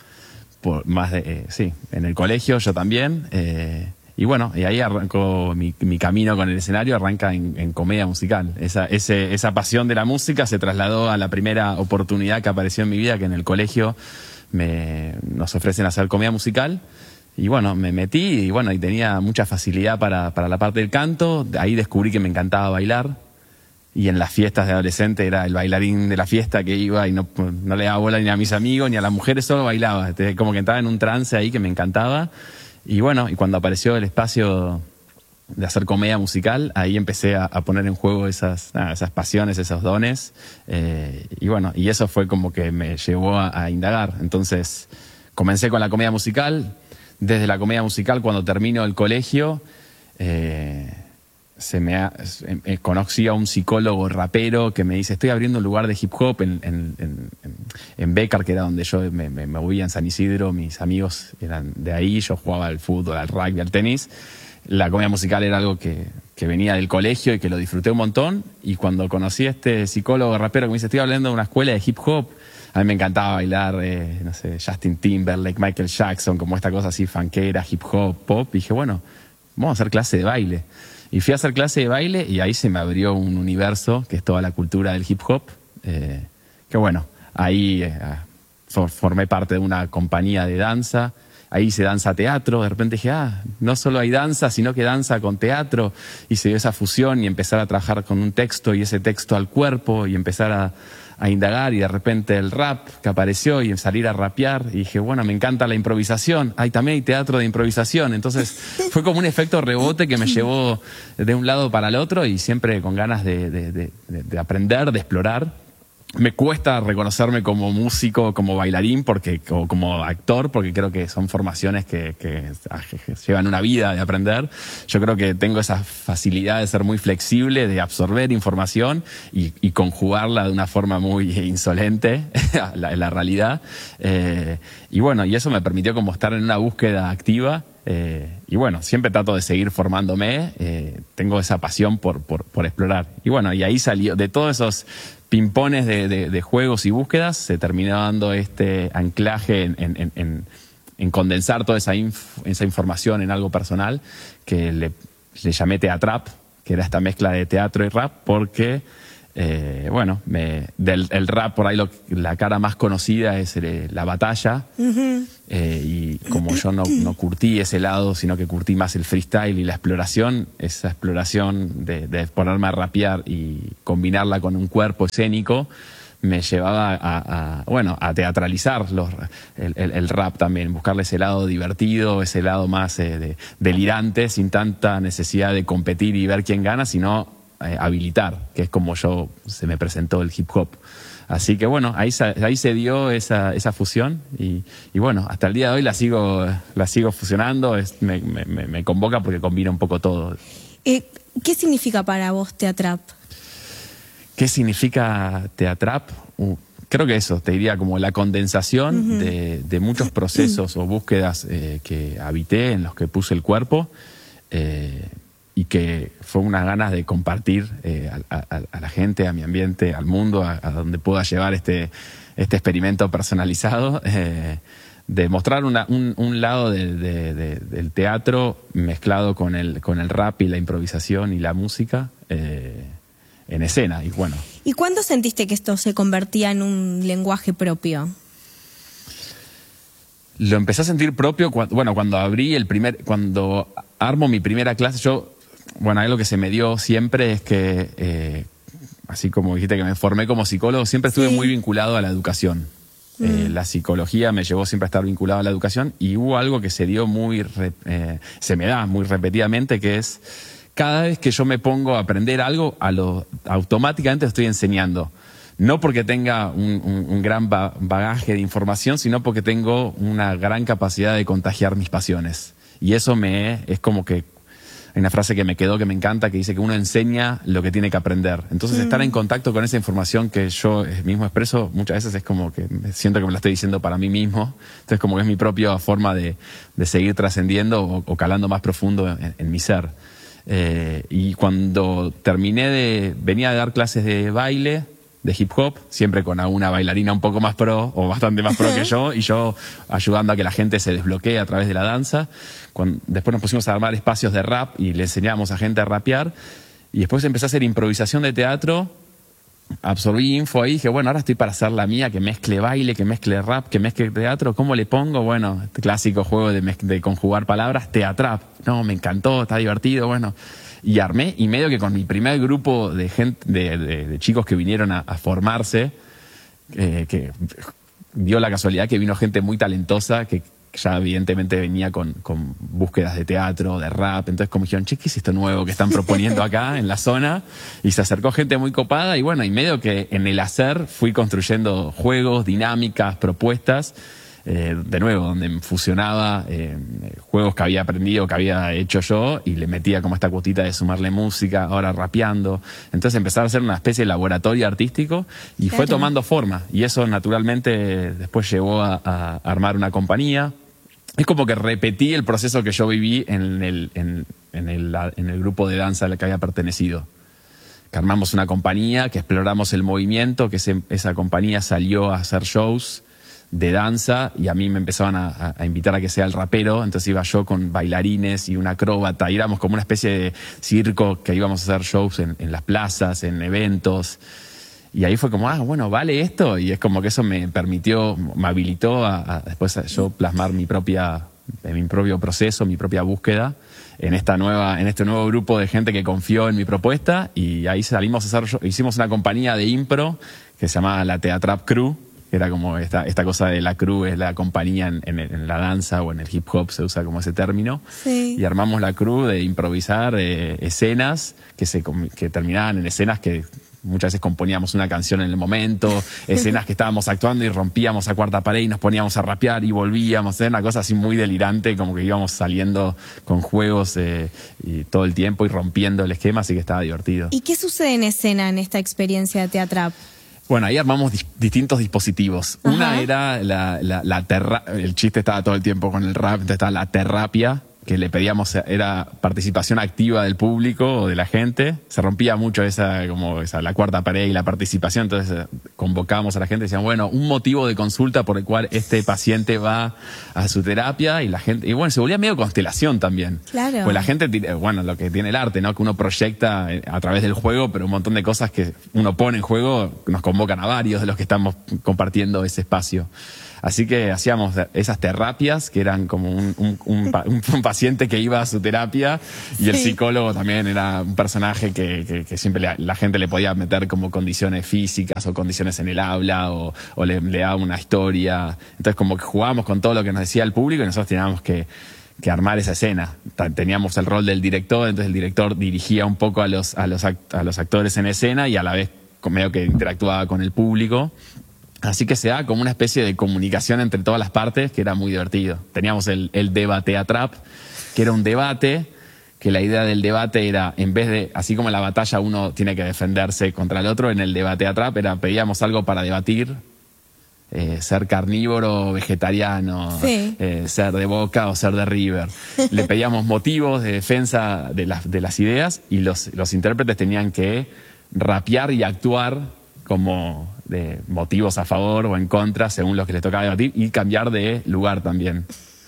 en el colegio, yo también. Y bueno, y ahí arrancó mi camino con el escenario, arranca en comedia musical. Esa pasión de la música se trasladó a la primera oportunidad que apareció en mi vida, que en el colegio nos ofrecen hacer comedia musical. Y bueno, me metí y tenía mucha facilidad para la parte del canto. Ahí descubrí que me encantaba bailar. Y en las fiestas de adolescente era el bailarín de la fiesta que iba y no le daba bola ni a mis amigos ni a las mujeres, solo bailaba. Como que estaba en un trance ahí que me encantaba. Y bueno, y cuando apareció el espacio de hacer comedia musical, ahí empecé a poner en juego esas pasiones, esos dones. Y bueno, y eso fue como que me llevó a indagar. Entonces, comencé con la comedia musical. Desde la comedia musical, cuando termino el colegio, conocí a un psicólogo rapero que me dice: estoy abriendo un lugar de hip hop en Bécar, que era donde yo me movía, en San Isidro. Mis amigos eran de ahí, yo jugaba al fútbol, al rugby, al tenis. La comedia musical era algo que venía del colegio y que lo disfruté un montón. Y cuando conocí a este psicólogo rapero que me dice: estoy hablando de una escuela de hip hop, a mí me encantaba bailar, Justin Timberlake, Michael Jackson, como esta cosa así funkera, hip hop, pop. Y dije, bueno, vamos a hacer clase de baile. Y fui a hacer clase de baile y ahí se me abrió un universo que es toda la cultura del hip hop. Que bueno, ahí formé parte de una compañía de danza. Ahí hice danza teatro. De repente dije, no solo hay danza, sino que danza con teatro. Y se dio esa fusión y empezar a trabajar con un texto y ese texto al cuerpo y empezar a indagar. Y de repente el rap que apareció y salir a rapear. Y dije, bueno, me encanta la improvisación. También hay teatro de improvisación. Entonces fue como un efecto rebote que me llevó de un lado para el otro y siempre con ganas de aprender, de explorar. Me cuesta reconocerme como músico, como bailarín, o como actor, porque creo que son formaciones que llevan una vida de aprender. Yo creo que tengo esa facilidad de ser muy flexible, de absorber información y conjugarla de una forma muy insolente en la realidad. Y bueno, y eso me permitió como estar en una búsqueda activa. Y bueno, siempre trato de seguir formándome. Tengo esa pasión por explorar. Y bueno, y ahí salió, de todos esos pimpones de juegos y búsquedas, se terminó dando este anclaje condensar toda esa información en algo personal, que le llamé Teatrap, que era esta mezcla de teatro y rap, porque el rap por ahí la cara más conocida es la batalla, y como yo no curtí ese lado, sino que curtí más el freestyle y la exploración, esa exploración de ponerme a rapear y combinarla con un cuerpo escénico, me llevaba a teatralizar el rap también, buscarle ese lado divertido, ese lado más delirante, sin tanta necesidad de competir y ver quién gana, sino habilitar, que es como se me presentó el hip hop. Así que bueno, ahí se dio esa fusión y bueno, hasta el día de hoy la sigo fusionando, me convoca porque combina un poco todo. ¿Qué significa para vos Teatrap? ¿Qué significa Teatrap? Creo que eso, te diría como la condensación de muchos procesos o búsquedas que habité, en los que puse el cuerpo, y que fue unas ganas de compartir a la gente, a mi ambiente, al mundo, a donde pueda llevar este experimento personalizado, de mostrar un lado del teatro mezclado con el rap y la improvisación y la música, en escena. Y bueno. ¿Y cuándo sentiste que esto se convertía en un lenguaje propio? Lo empecé a sentir propio cuando cuando armo mi primera clase. Algo que se me dio siempre es que, así como dijiste que me formé como psicólogo, siempre estuve muy vinculado a la educación. La psicología me llevó siempre a estar vinculado a la educación, y hubo algo que se dio se me da muy repetidamente, que es cada vez que yo me pongo a aprender algo, automáticamente lo estoy enseñando. No porque tenga un gran bagaje de información, sino porque tengo una gran capacidad de contagiar mis pasiones. Y eso es como que hay una frase que me quedó, que me encanta, que dice que uno enseña lo que tiene que aprender. Entonces estar en contacto con esa información que yo mismo expreso, muchas veces es como que siento que me la estoy diciendo para mí mismo. Entonces como que es mi propia forma de seguir trascendiendo o calando más profundo en mi ser. Y cuando venía a dar clases de baile, de hip hop, siempre con alguna bailarina un poco más pro o bastante más pro que yo, y yo ayudando a que la gente se desbloquee a través de la danza. Después nos pusimos a armar espacios de rap y le enseñábamos a gente a rapear, y después empecé a hacer improvisación de teatro, absorbí info ahí, dije, bueno, ahora estoy para hacer la mía, que mezcle baile, que mezcle rap, que mezcle teatro. ¿Cómo le pongo? Bueno, este clásico juego de conjugar palabras, Teatrap. No, me encantó, está divertido, bueno. Y armé, y medio que con mi primer grupo de gente, de chicos que vinieron a formarse, que dio la casualidad que vino gente muy talentosa, que ya evidentemente venía con búsquedas de teatro, de rap. Entonces como dijeron, che, ¿qué es esto nuevo que están proponiendo acá en la zona? Y se acercó gente muy copada, y bueno, y medio que en el hacer fui construyendo juegos, dinámicas, propuestas, de nuevo, donde fusionaba juegos que había aprendido, que había hecho yo, y le metía como esta cuotita de sumarle música, ahora rapeando. Entonces empezaba a ser una especie de laboratorio artístico, y fue tomando forma, y eso naturalmente después llevó a armar una compañía. Es como que repetí el proceso que yo viví en el grupo de danza al que había pertenecido. Que armamos una compañía, que exploramos el movimiento, que esa compañía salió a hacer shows de danza, y a mí me empezaban a invitar a que sea el rapero. Entonces iba yo con bailarines y un acróbata, y éramos como una especie de circo que íbamos a hacer shows en las plazas, en eventos. Y ahí fue como, bueno, ¿vale esto? Y es como que eso me habilitó a después yo plasmar mi propio proceso, mi propia búsqueda en este nuevo grupo de gente que confió en mi propuesta. Y ahí hicimos una compañía de impro que se llamaba la Teatrap Crew, que era como esta cosa de la crew, es la compañía en la danza o en el hip hop, se usa como ese término. Sí. Y armamos la crew de improvisar escenas que terminaban en escenas que muchas veces componíamos una canción en el momento, escenas que estábamos actuando y rompíamos a cuarta pared y nos poníamos a rapear y volvíamos. Era una cosa así muy delirante, como que íbamos saliendo con juegos y todo el tiempo y rompiendo el esquema, así que estaba divertido. ¿Y qué sucede en escena en esta experiencia de Teatrap? Bueno, ahí armamos distintos dispositivos. Ajá. Una era el chiste estaba todo el tiempo con el rap, entonces estaba la terapia, que le pedíamos, era participación activa del público o de la gente. Se rompía mucho la cuarta pared y la participación, entonces convocábamos a la gente, decían, bueno, un motivo de consulta por el cual este paciente va a su terapia, y la gente, y bueno, se volvía medio constelación también. Claro. Pues la gente, bueno, lo que tiene el arte, ¿no? Que uno proyecta a través del juego, pero un montón de cosas que uno pone en juego nos convocan a varios de los que estamos compartiendo ese espacio. Así que hacíamos esas terapias, que eran como un paciente que iba a su terapia, y el psicólogo también era un personaje que siempre la gente le podía meter como condiciones físicas o condiciones en el habla, o le daba una historia. Entonces como que jugábamos con todo lo que nos decía el público, y nosotros teníamos que armar esa escena. Teníamos el rol del director, entonces el director dirigía un poco a los actores en escena, y a la vez medio que interactuaba con el público. Así que se da como una especie de comunicación entre todas las partes, que era muy divertido. Teníamos el debate atrap, que era un debate, que la idea del debate era, en vez de, así como en la batalla uno tiene que defenderse contra el otro, en el debate atrap pedíamos algo para debatir, ser carnívoro, vegetariano, ser de Boca o ser de River. Le pedíamos motivos de defensa de las ideas, y los intérpretes tenían que rapear y actuar como de motivos a favor o en contra según lo que les tocaba debatir, y cambiar de lugar también.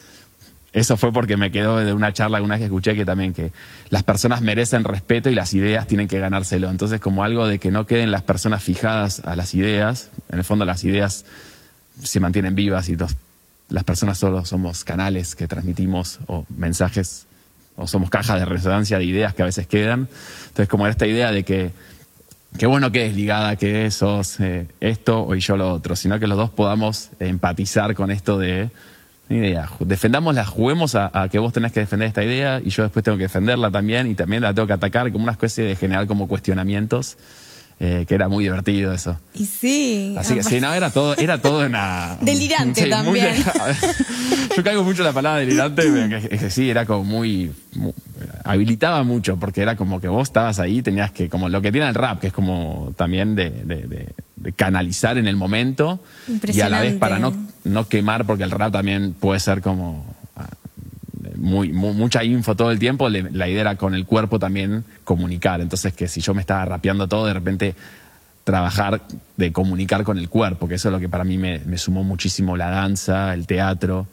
Eso fue porque me quedó de una charla alguna vez que escuché, que también que las personas merecen respeto y las ideas tienen que ganárselo. Entonces, como algo de que no queden las personas fijadas a las ideas, en el fondo las ideas se mantienen vivas, y las personas solo somos canales que transmitimos, o mensajes, o somos cajas de resonancia de ideas que a veces quedan. Entonces, como era esta idea de que bueno que es ligada, que sos esto y yo lo otro, sino que los dos podamos empatizar con esto de idea. Defendámosla, juguemos a que vos tenés que defender esta idea y yo después tengo que defenderla también, y también la tengo que atacar, como una especie de generar como cuestionamientos, que era muy divertido eso. Y sí. Así que sí, no, era todo una... Delirante sí, también. Yo caigo mucho en la palabra delirante, que sí, era como muy habilitaba mucho, porque era como que vos estabas ahí, tenías que, como lo que tiene el rap, que es como también de canalizar en el momento, y a la vez para no quemar, porque el rap también puede ser como mucha info todo el tiempo. La idea era con el cuerpo también comunicar. Entonces, que si yo me estaba rapeando todo, de repente trabajar de comunicar con el cuerpo, que eso es lo que para mí me sumó muchísimo la danza, el teatro.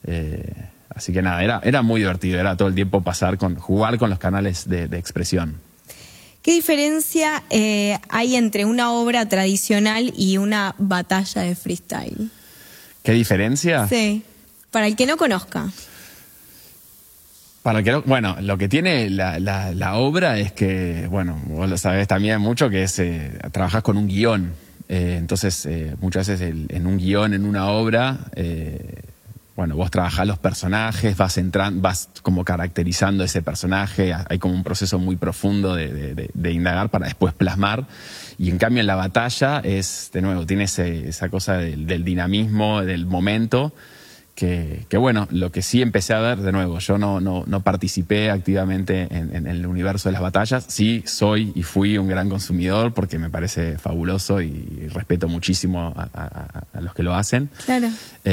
Así que nada, era muy divertido, era todo el tiempo jugar con los canales de expresión. ¿Qué diferencia hay entre una obra tradicional y una batalla de freestyle? ¿Qué diferencia? Sí, para el que no conozca. Para el que no, bueno, lo que tiene la obra es que, bueno, vos lo sabés también mucho, que es trabajás con un guión. Entonces, muchas veces en un guión, en una obra, bueno, vos trabajás los personajes, vas como caracterizando ese personaje, hay como un proceso muy profundo de indagar para después plasmar. Y en cambio en la batalla de nuevo, tiene esa cosa del dinamismo, del momento, que bueno, lo que sí empecé a ver, de nuevo, yo no participé activamente en el universo de las batallas. Sí soy y fui un gran consumidor, porque me parece fabuloso y respeto muchísimo a los que lo hacen. Claro.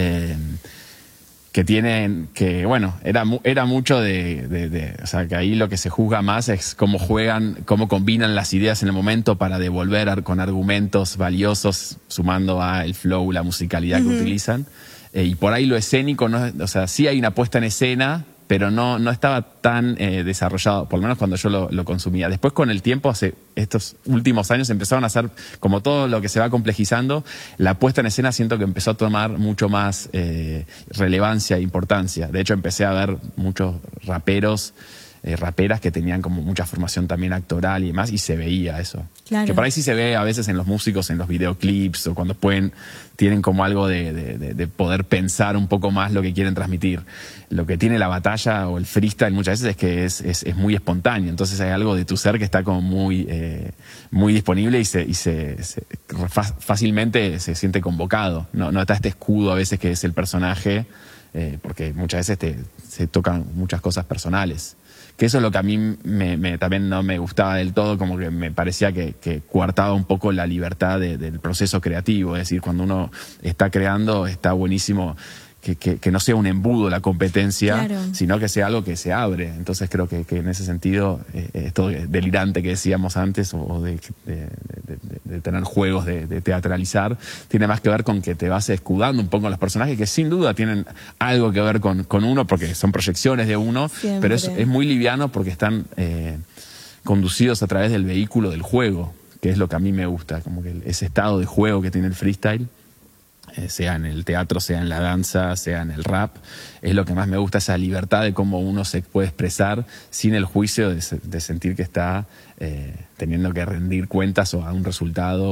Bueno, era mucho o sea, que ahí lo que se juzga más es cómo juegan, cómo combinan las ideas en el momento para devolver con argumentos valiosos, sumando a el flow, la musicalidad que utilizan. Y por ahí lo escénico, o sea, sí hay una puesta en escena, pero no estaba tan desarrollado, por lo menos cuando yo lo consumía. Después, con el tiempo, hace estos últimos años, empezaron a hacer, como todo lo que se va complejizando, la puesta en escena siento que empezó a tomar mucho más relevancia e importancia. De hecho, empecé a ver muchos raperos, raperas que tenían como mucha formación también actoral y demás, y se veía eso. Claro. Que por ahí sí se ve a veces en los músicos, en los videoclips, o cuando tienen como algo de poder pensar un poco más lo que quieren transmitir. Lo que tiene la batalla o el freestyle muchas veces es que es muy espontáneo, entonces hay algo de tu ser que está como muy disponible, y fácilmente se siente convocado. No está este escudo a veces que es el personaje, porque muchas veces se tocan muchas cosas personales. Que eso es lo que a mí también no me gustaba del todo, como que me parecía que coartaba un poco la libertad del proceso creativo. Es decir, cuando uno está creando, está buenísimo que no sea un embudo la competencia, Claro. sino que sea algo que se abre. Entonces creo que en ese sentido, esto delirante que decíamos antes, o de tener juegos de teatralizar, tiene más que ver con que te vas escudando un poco en los personajes, que sin duda tienen algo que ver con uno, porque son proyecciones de uno, Siempre. pero es muy liviano porque están conducidos a través del vehículo del juego, que es lo que a mí me gusta, como que ese estado de juego que tiene el freestyle, sea en el teatro, sea en la danza, sea en el rap, es lo que más me gusta, esa libertad de cómo uno se puede expresar sin el juicio de sentir que está teniendo que rendir cuentas o a un resultado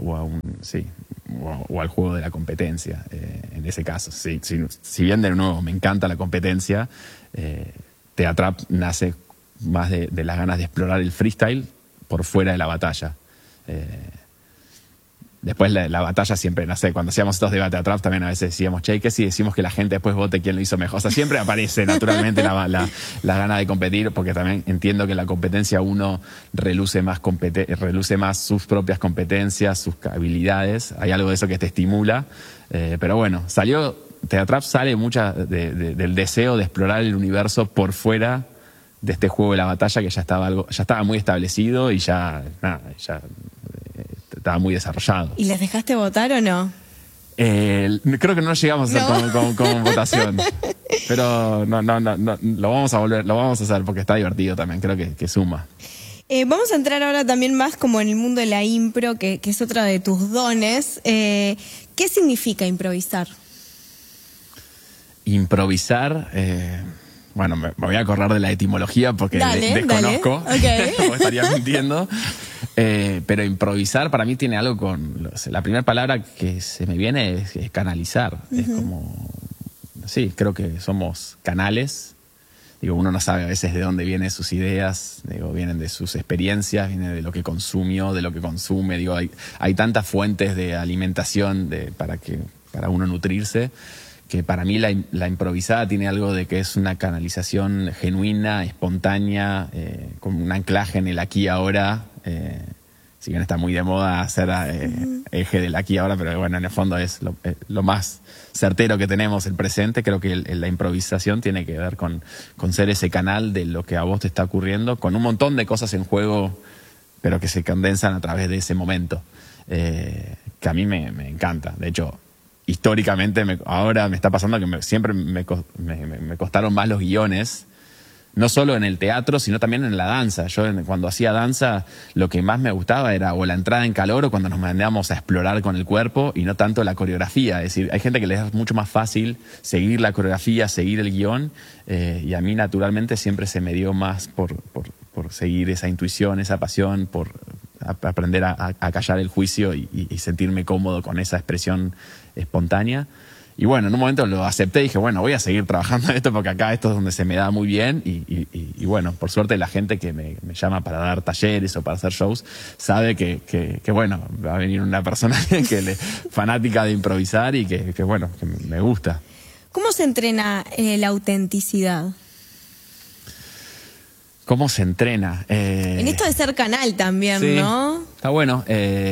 o al juego de la competencia, en ese caso. Sí, si bien de nuevo me encanta la competencia, Teatrap nace más de las ganas de explorar el freestyle por fuera de la batalla. Después la batalla siempre, no sé, cuando hacíamos estos debates atrás también a veces decíamos, che, ¿qué si decimos que la gente después vote quién lo hizo mejor? O sea, siempre aparece naturalmente la gana de competir, porque también entiendo que en la competencia uno reluce más sus propias competencias, sus habilidades. Hay algo de eso que te estimula. Pero bueno, Teatrap sale del deseo de explorar el universo por fuera de este juego de la batalla, que ya estaba muy establecido y ya estaba muy desarrollado. ¿Y les dejaste votar o no? Creo que no llegamos a hacer con votación. Pero no, lo vamos a hacer porque está divertido también, creo que suma. Vamos a entrar ahora también más como en el mundo de la impro, que es otro de tus dones. ¿Qué significa improvisar? Improvisar, bueno, me voy a acordar de la etimología porque desconozco, Okay. porque estaría mintiendo. Pero improvisar para mí tiene algo con... La primera palabra que se me viene es canalizar. Es como... Sí, creo que somos canales. Digo, uno no sabe a veces de dónde vienen sus ideas. Digo, vienen de sus experiencias, vienen de lo que consumió, de lo que consume. Digo, hay tantas fuentes de alimentación para uno nutrirse, que para mí la improvisada tiene algo de que es una canalización genuina, espontánea, con un anclaje en el aquí y ahora. Si bien está muy de moda hacer eje del aquí y ahora, pero bueno, en el fondo es lo más certero que tenemos, el presente. Creo que la improvisación tiene que ver con ser ese canal de lo que a vos te está ocurriendo, con un montón de cosas en juego, pero que se condensan a través de ese momento, que a mí me encanta. De hecho, históricamente ahora me está pasando que siempre me costaron más los guiones, no solo en el teatro, sino también en la danza. Yo cuando hacía danza, lo que más me gustaba era o la entrada en calor o cuando nos mandábamos a explorar con el cuerpo, y no tanto la coreografía. Es decir, hay gente que les es mucho más fácil seguir la coreografía, seguir el guión, y a mí naturalmente siempre se me dio más por seguir esa intuición, esa pasión, por aprender a callar el juicio y sentirme cómodo con esa expresión espontánea. Y bueno, en un momento lo acepté y dije, bueno, voy a seguir trabajando en esto porque acá esto es donde se me da muy bien. Y bueno, por suerte la gente que me llama para dar talleres o para hacer shows sabe que bueno, va a venir una persona fanática de improvisar y que bueno, que me gusta. ¿Cómo se entrena la autenticidad? ¿Cómo se entrena? En esto de ser canal también, sí, ¿no? Está bueno.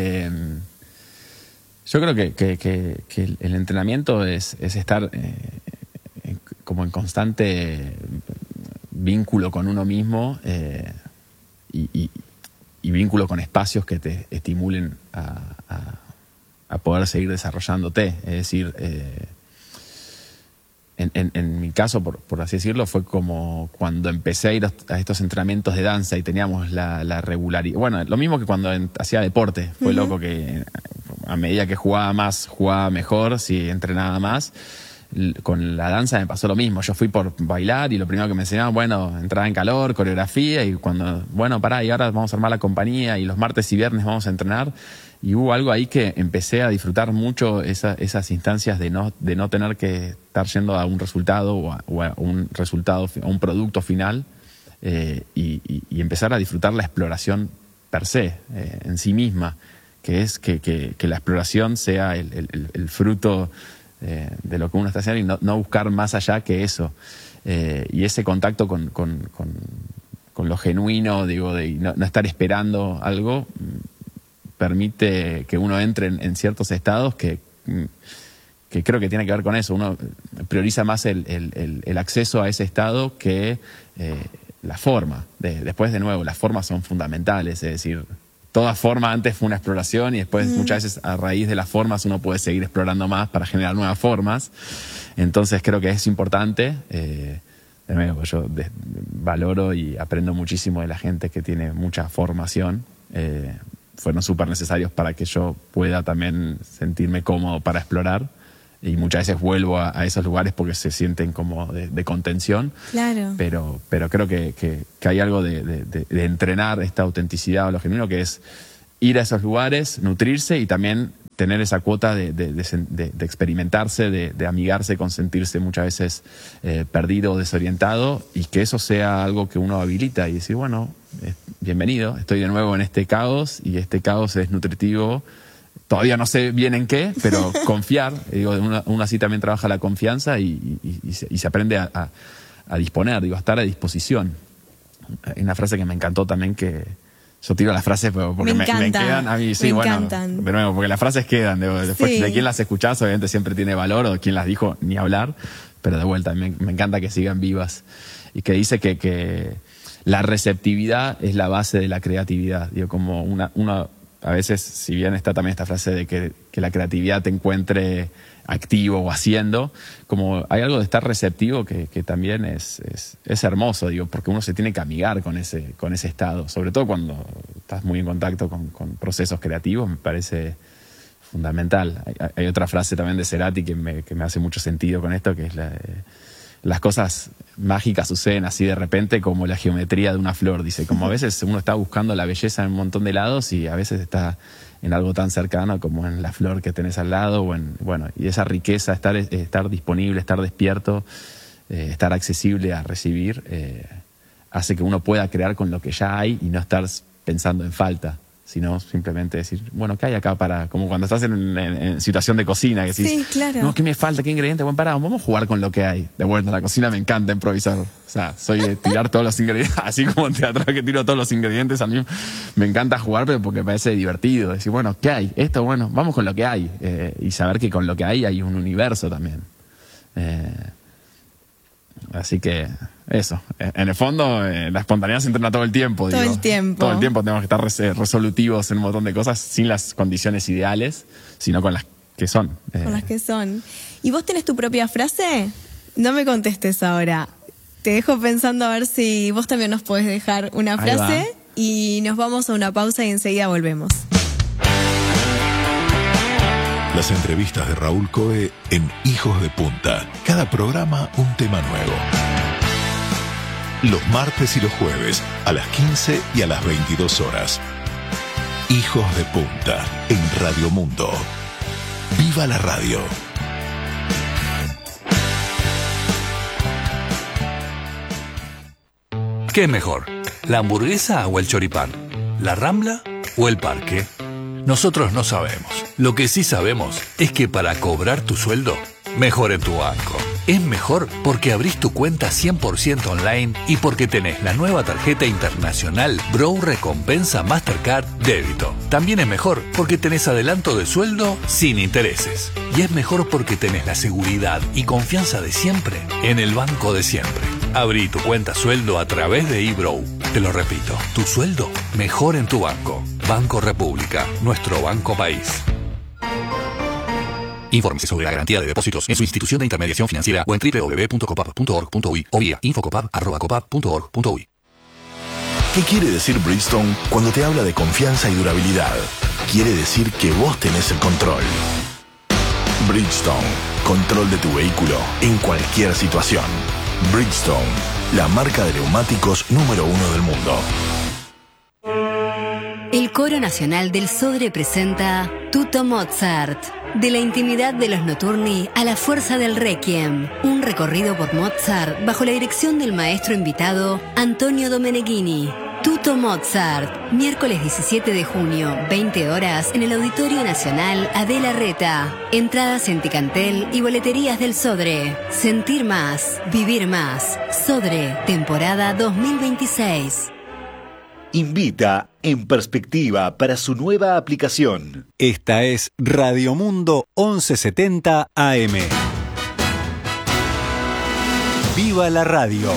Yo creo que el entrenamiento es estar como en constante vínculo con uno mismo, y vínculo con espacios que te estimulen a poder seguir desarrollándote. Es decir, en mi caso, por así decirlo, fue como cuando empecé a ir a estos entrenamientos de danza y teníamos la regularidad. Bueno, lo mismo que cuando hacía deporte. Fue loco que a medida que jugaba más, jugaba mejor, si entrenaba más. Con la danza me pasó lo mismo. Yo fui por bailar y lo primero que me enseñaban, bueno, entrada en calor, coreografía, y cuando, bueno, pará, y ahora vamos a armar la compañía y los martes y viernes vamos a entrenar. Y hubo algo ahí que empecé a disfrutar mucho, esas instancias de no tener que estar yendo a un resultado o a un producto final, y empezar a disfrutar la exploración per se, en sí misma, que es que la exploración sea el fruto de lo que uno está haciendo, y no buscar más allá que eso. Y ese contacto con lo genuino, digo, de no estar esperando algo, permite que uno entre en ciertos estados que que creo que tiene que ver con eso. Uno prioriza más el acceso a ese estado que la forma. Después, de nuevo, las formas son fundamentales, es decir, toda forma antes fue una exploración y después muchas veces a raíz de las formas uno puede seguir explorando más para generar nuevas formas. Entonces creo que es importante. De nuevo, yo valoro y aprendo muchísimo de la gente que tiene mucha formación. Fueron súper necesarios para que yo pueda también sentirme cómodo para explorar. Y muchas veces vuelvo a esos lugares porque se sienten como de contención. Claro. Pero creo que hay algo de entrenar esta autenticidad o lo genuino, que es ir a esos lugares, nutrirse y también tener esa cuota de experimentarse, de amigarse con sentirse muchas veces perdido o desorientado, y que eso sea algo que uno habilita y decir, bueno, bienvenido, estoy de nuevo en este caos y este caos es nutritivo. Todavía no sé bien en qué, pero confiar. Digo, uno así también trabaja la confianza y se aprende a disponer, a estar a disposición. Hay una frase que me encantó también, que yo tiro las frases porque me quedan a mí. Sí, bueno, encantan. De nuevo, porque las frases quedan. Después, sí. De quién las escuchás, obviamente siempre tiene valor, o quién las dijo, ni hablar. Pero de vuelta, me encanta que sigan vivas. Y que dice que la receptividad es la base de la creatividad. Digo, como una a veces, si bien está también esta frase de que la creatividad te encuentre activo o haciendo, como hay algo de estar receptivo que también es hermoso, digo, porque uno se tiene que amigar con ese estado, sobre todo cuando estás muy en contacto con procesos creativos, me parece fundamental. Hay otra frase también de Cerati que me hace mucho sentido con esto, que es las cosas mágicas suceden así de repente, como la geometría de una flor. Dice, como a veces uno está buscando la belleza en un montón de lados y a veces está en algo tan cercano como en la flor que tenés al lado, y esa riqueza, estar disponible, estar despierto, estar accesible a recibir, hace que uno pueda crear con lo que ya hay y no estar pensando en falta, sino simplemente decir, bueno, ¿qué hay acá para...? Como cuando estás en situación de cocina, que decís, sí, claro. No, ¿qué me falta? ¿Qué ingrediente? Bueno, vamos a jugar con lo que hay. De vuelta, en la cocina me encanta improvisar. O sea, soy de tirar todos los ingredientes, así como en teatro que tiro todos los ingredientes, a mí me encanta jugar, pero porque me parece divertido. Decir, bueno, ¿qué hay? Esto, bueno, vamos con lo que hay. Y saber que con lo que hay un universo también. Así que eso, en el fondo la espontaneidad se entrena todo el tiempo. Todo el tiempo tenemos que estar resolutivos en un montón de cosas, sin las condiciones ideales, sino con las que son. Con las que son. ¿Y vos tenés tu propia frase? No me contestes ahora. Te dejo pensando a ver si vos también nos podés dejar una frase y nos vamos a una pausa y enseguida volvemos. Las entrevistas de Raúl Coe en Hijos de Punta. Cada programa un tema nuevo. Los martes y los jueves a las 15 y a las 22 horas. Hijos de Punta en Radio Mundo. ¡Viva la radio! ¿Qué es mejor? ¿La hamburguesa o el choripán? ¿La Rambla o el parque? Nosotros no sabemos. Lo que sí sabemos es que para cobrar tu sueldo, mejor en tu banco. Es mejor porque abrís tu cuenta 100% online y porque tenés la nueva tarjeta internacional Bro Recompensa Mastercard Débito. También es mejor porque tenés adelanto de sueldo sin intereses. Y es mejor porque tenés la seguridad y confianza de siempre en el banco de siempre. Abrí tu cuenta sueldo a través de eBrow. Te lo repito, tu sueldo mejor en tu banco. Banco República, nuestro banco país. Infórmese sobre la garantía de depósitos en su institución de intermediación financiera o en www.copap.org.uy o vía infocopap@copap.org.uy. ¿Qué quiere decir Bridgestone cuando te habla de confianza y durabilidad? Quiere decir que vos tenés el control. Bridgestone, control de tu vehículo en cualquier situación. Bridgestone, la marca de neumáticos número 1 del mundo. El Coro Nacional del Sodre presenta Tutto Mozart. De la intimidad de los notturni a la fuerza del Requiem. Un recorrido por Mozart bajo la dirección del maestro invitado Antonio Domeneghini. Tutto Mozart, miércoles 17 de junio, 20 horas, en el Auditorio Nacional Adela Reta. Entradas en Ticantel y boleterías del Sodre. Sentir más, vivir más. Sodre, temporada 2026. invita En Perspectiva para su nueva aplicación. Esta es Radio Mundo 1170 AM. ¡Viva la radio!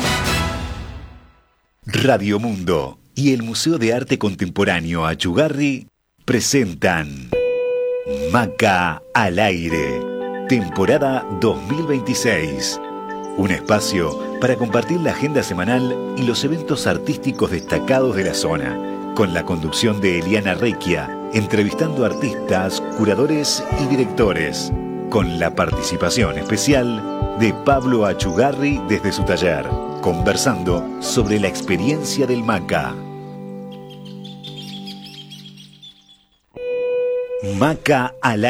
Radio Mundo y el Museo de Arte Contemporáneo Achugarri presentan Maca al Aire, temporada 2026. Un espacio para compartir la agenda semanal y los eventos artísticos destacados de la zona, con la conducción de Eliana Recchia, entrevistando artistas, curadores y directores, con la participación especial de Pablo Achugarri desde su taller, conversando sobre la experiencia del Maca. Maca al Aire.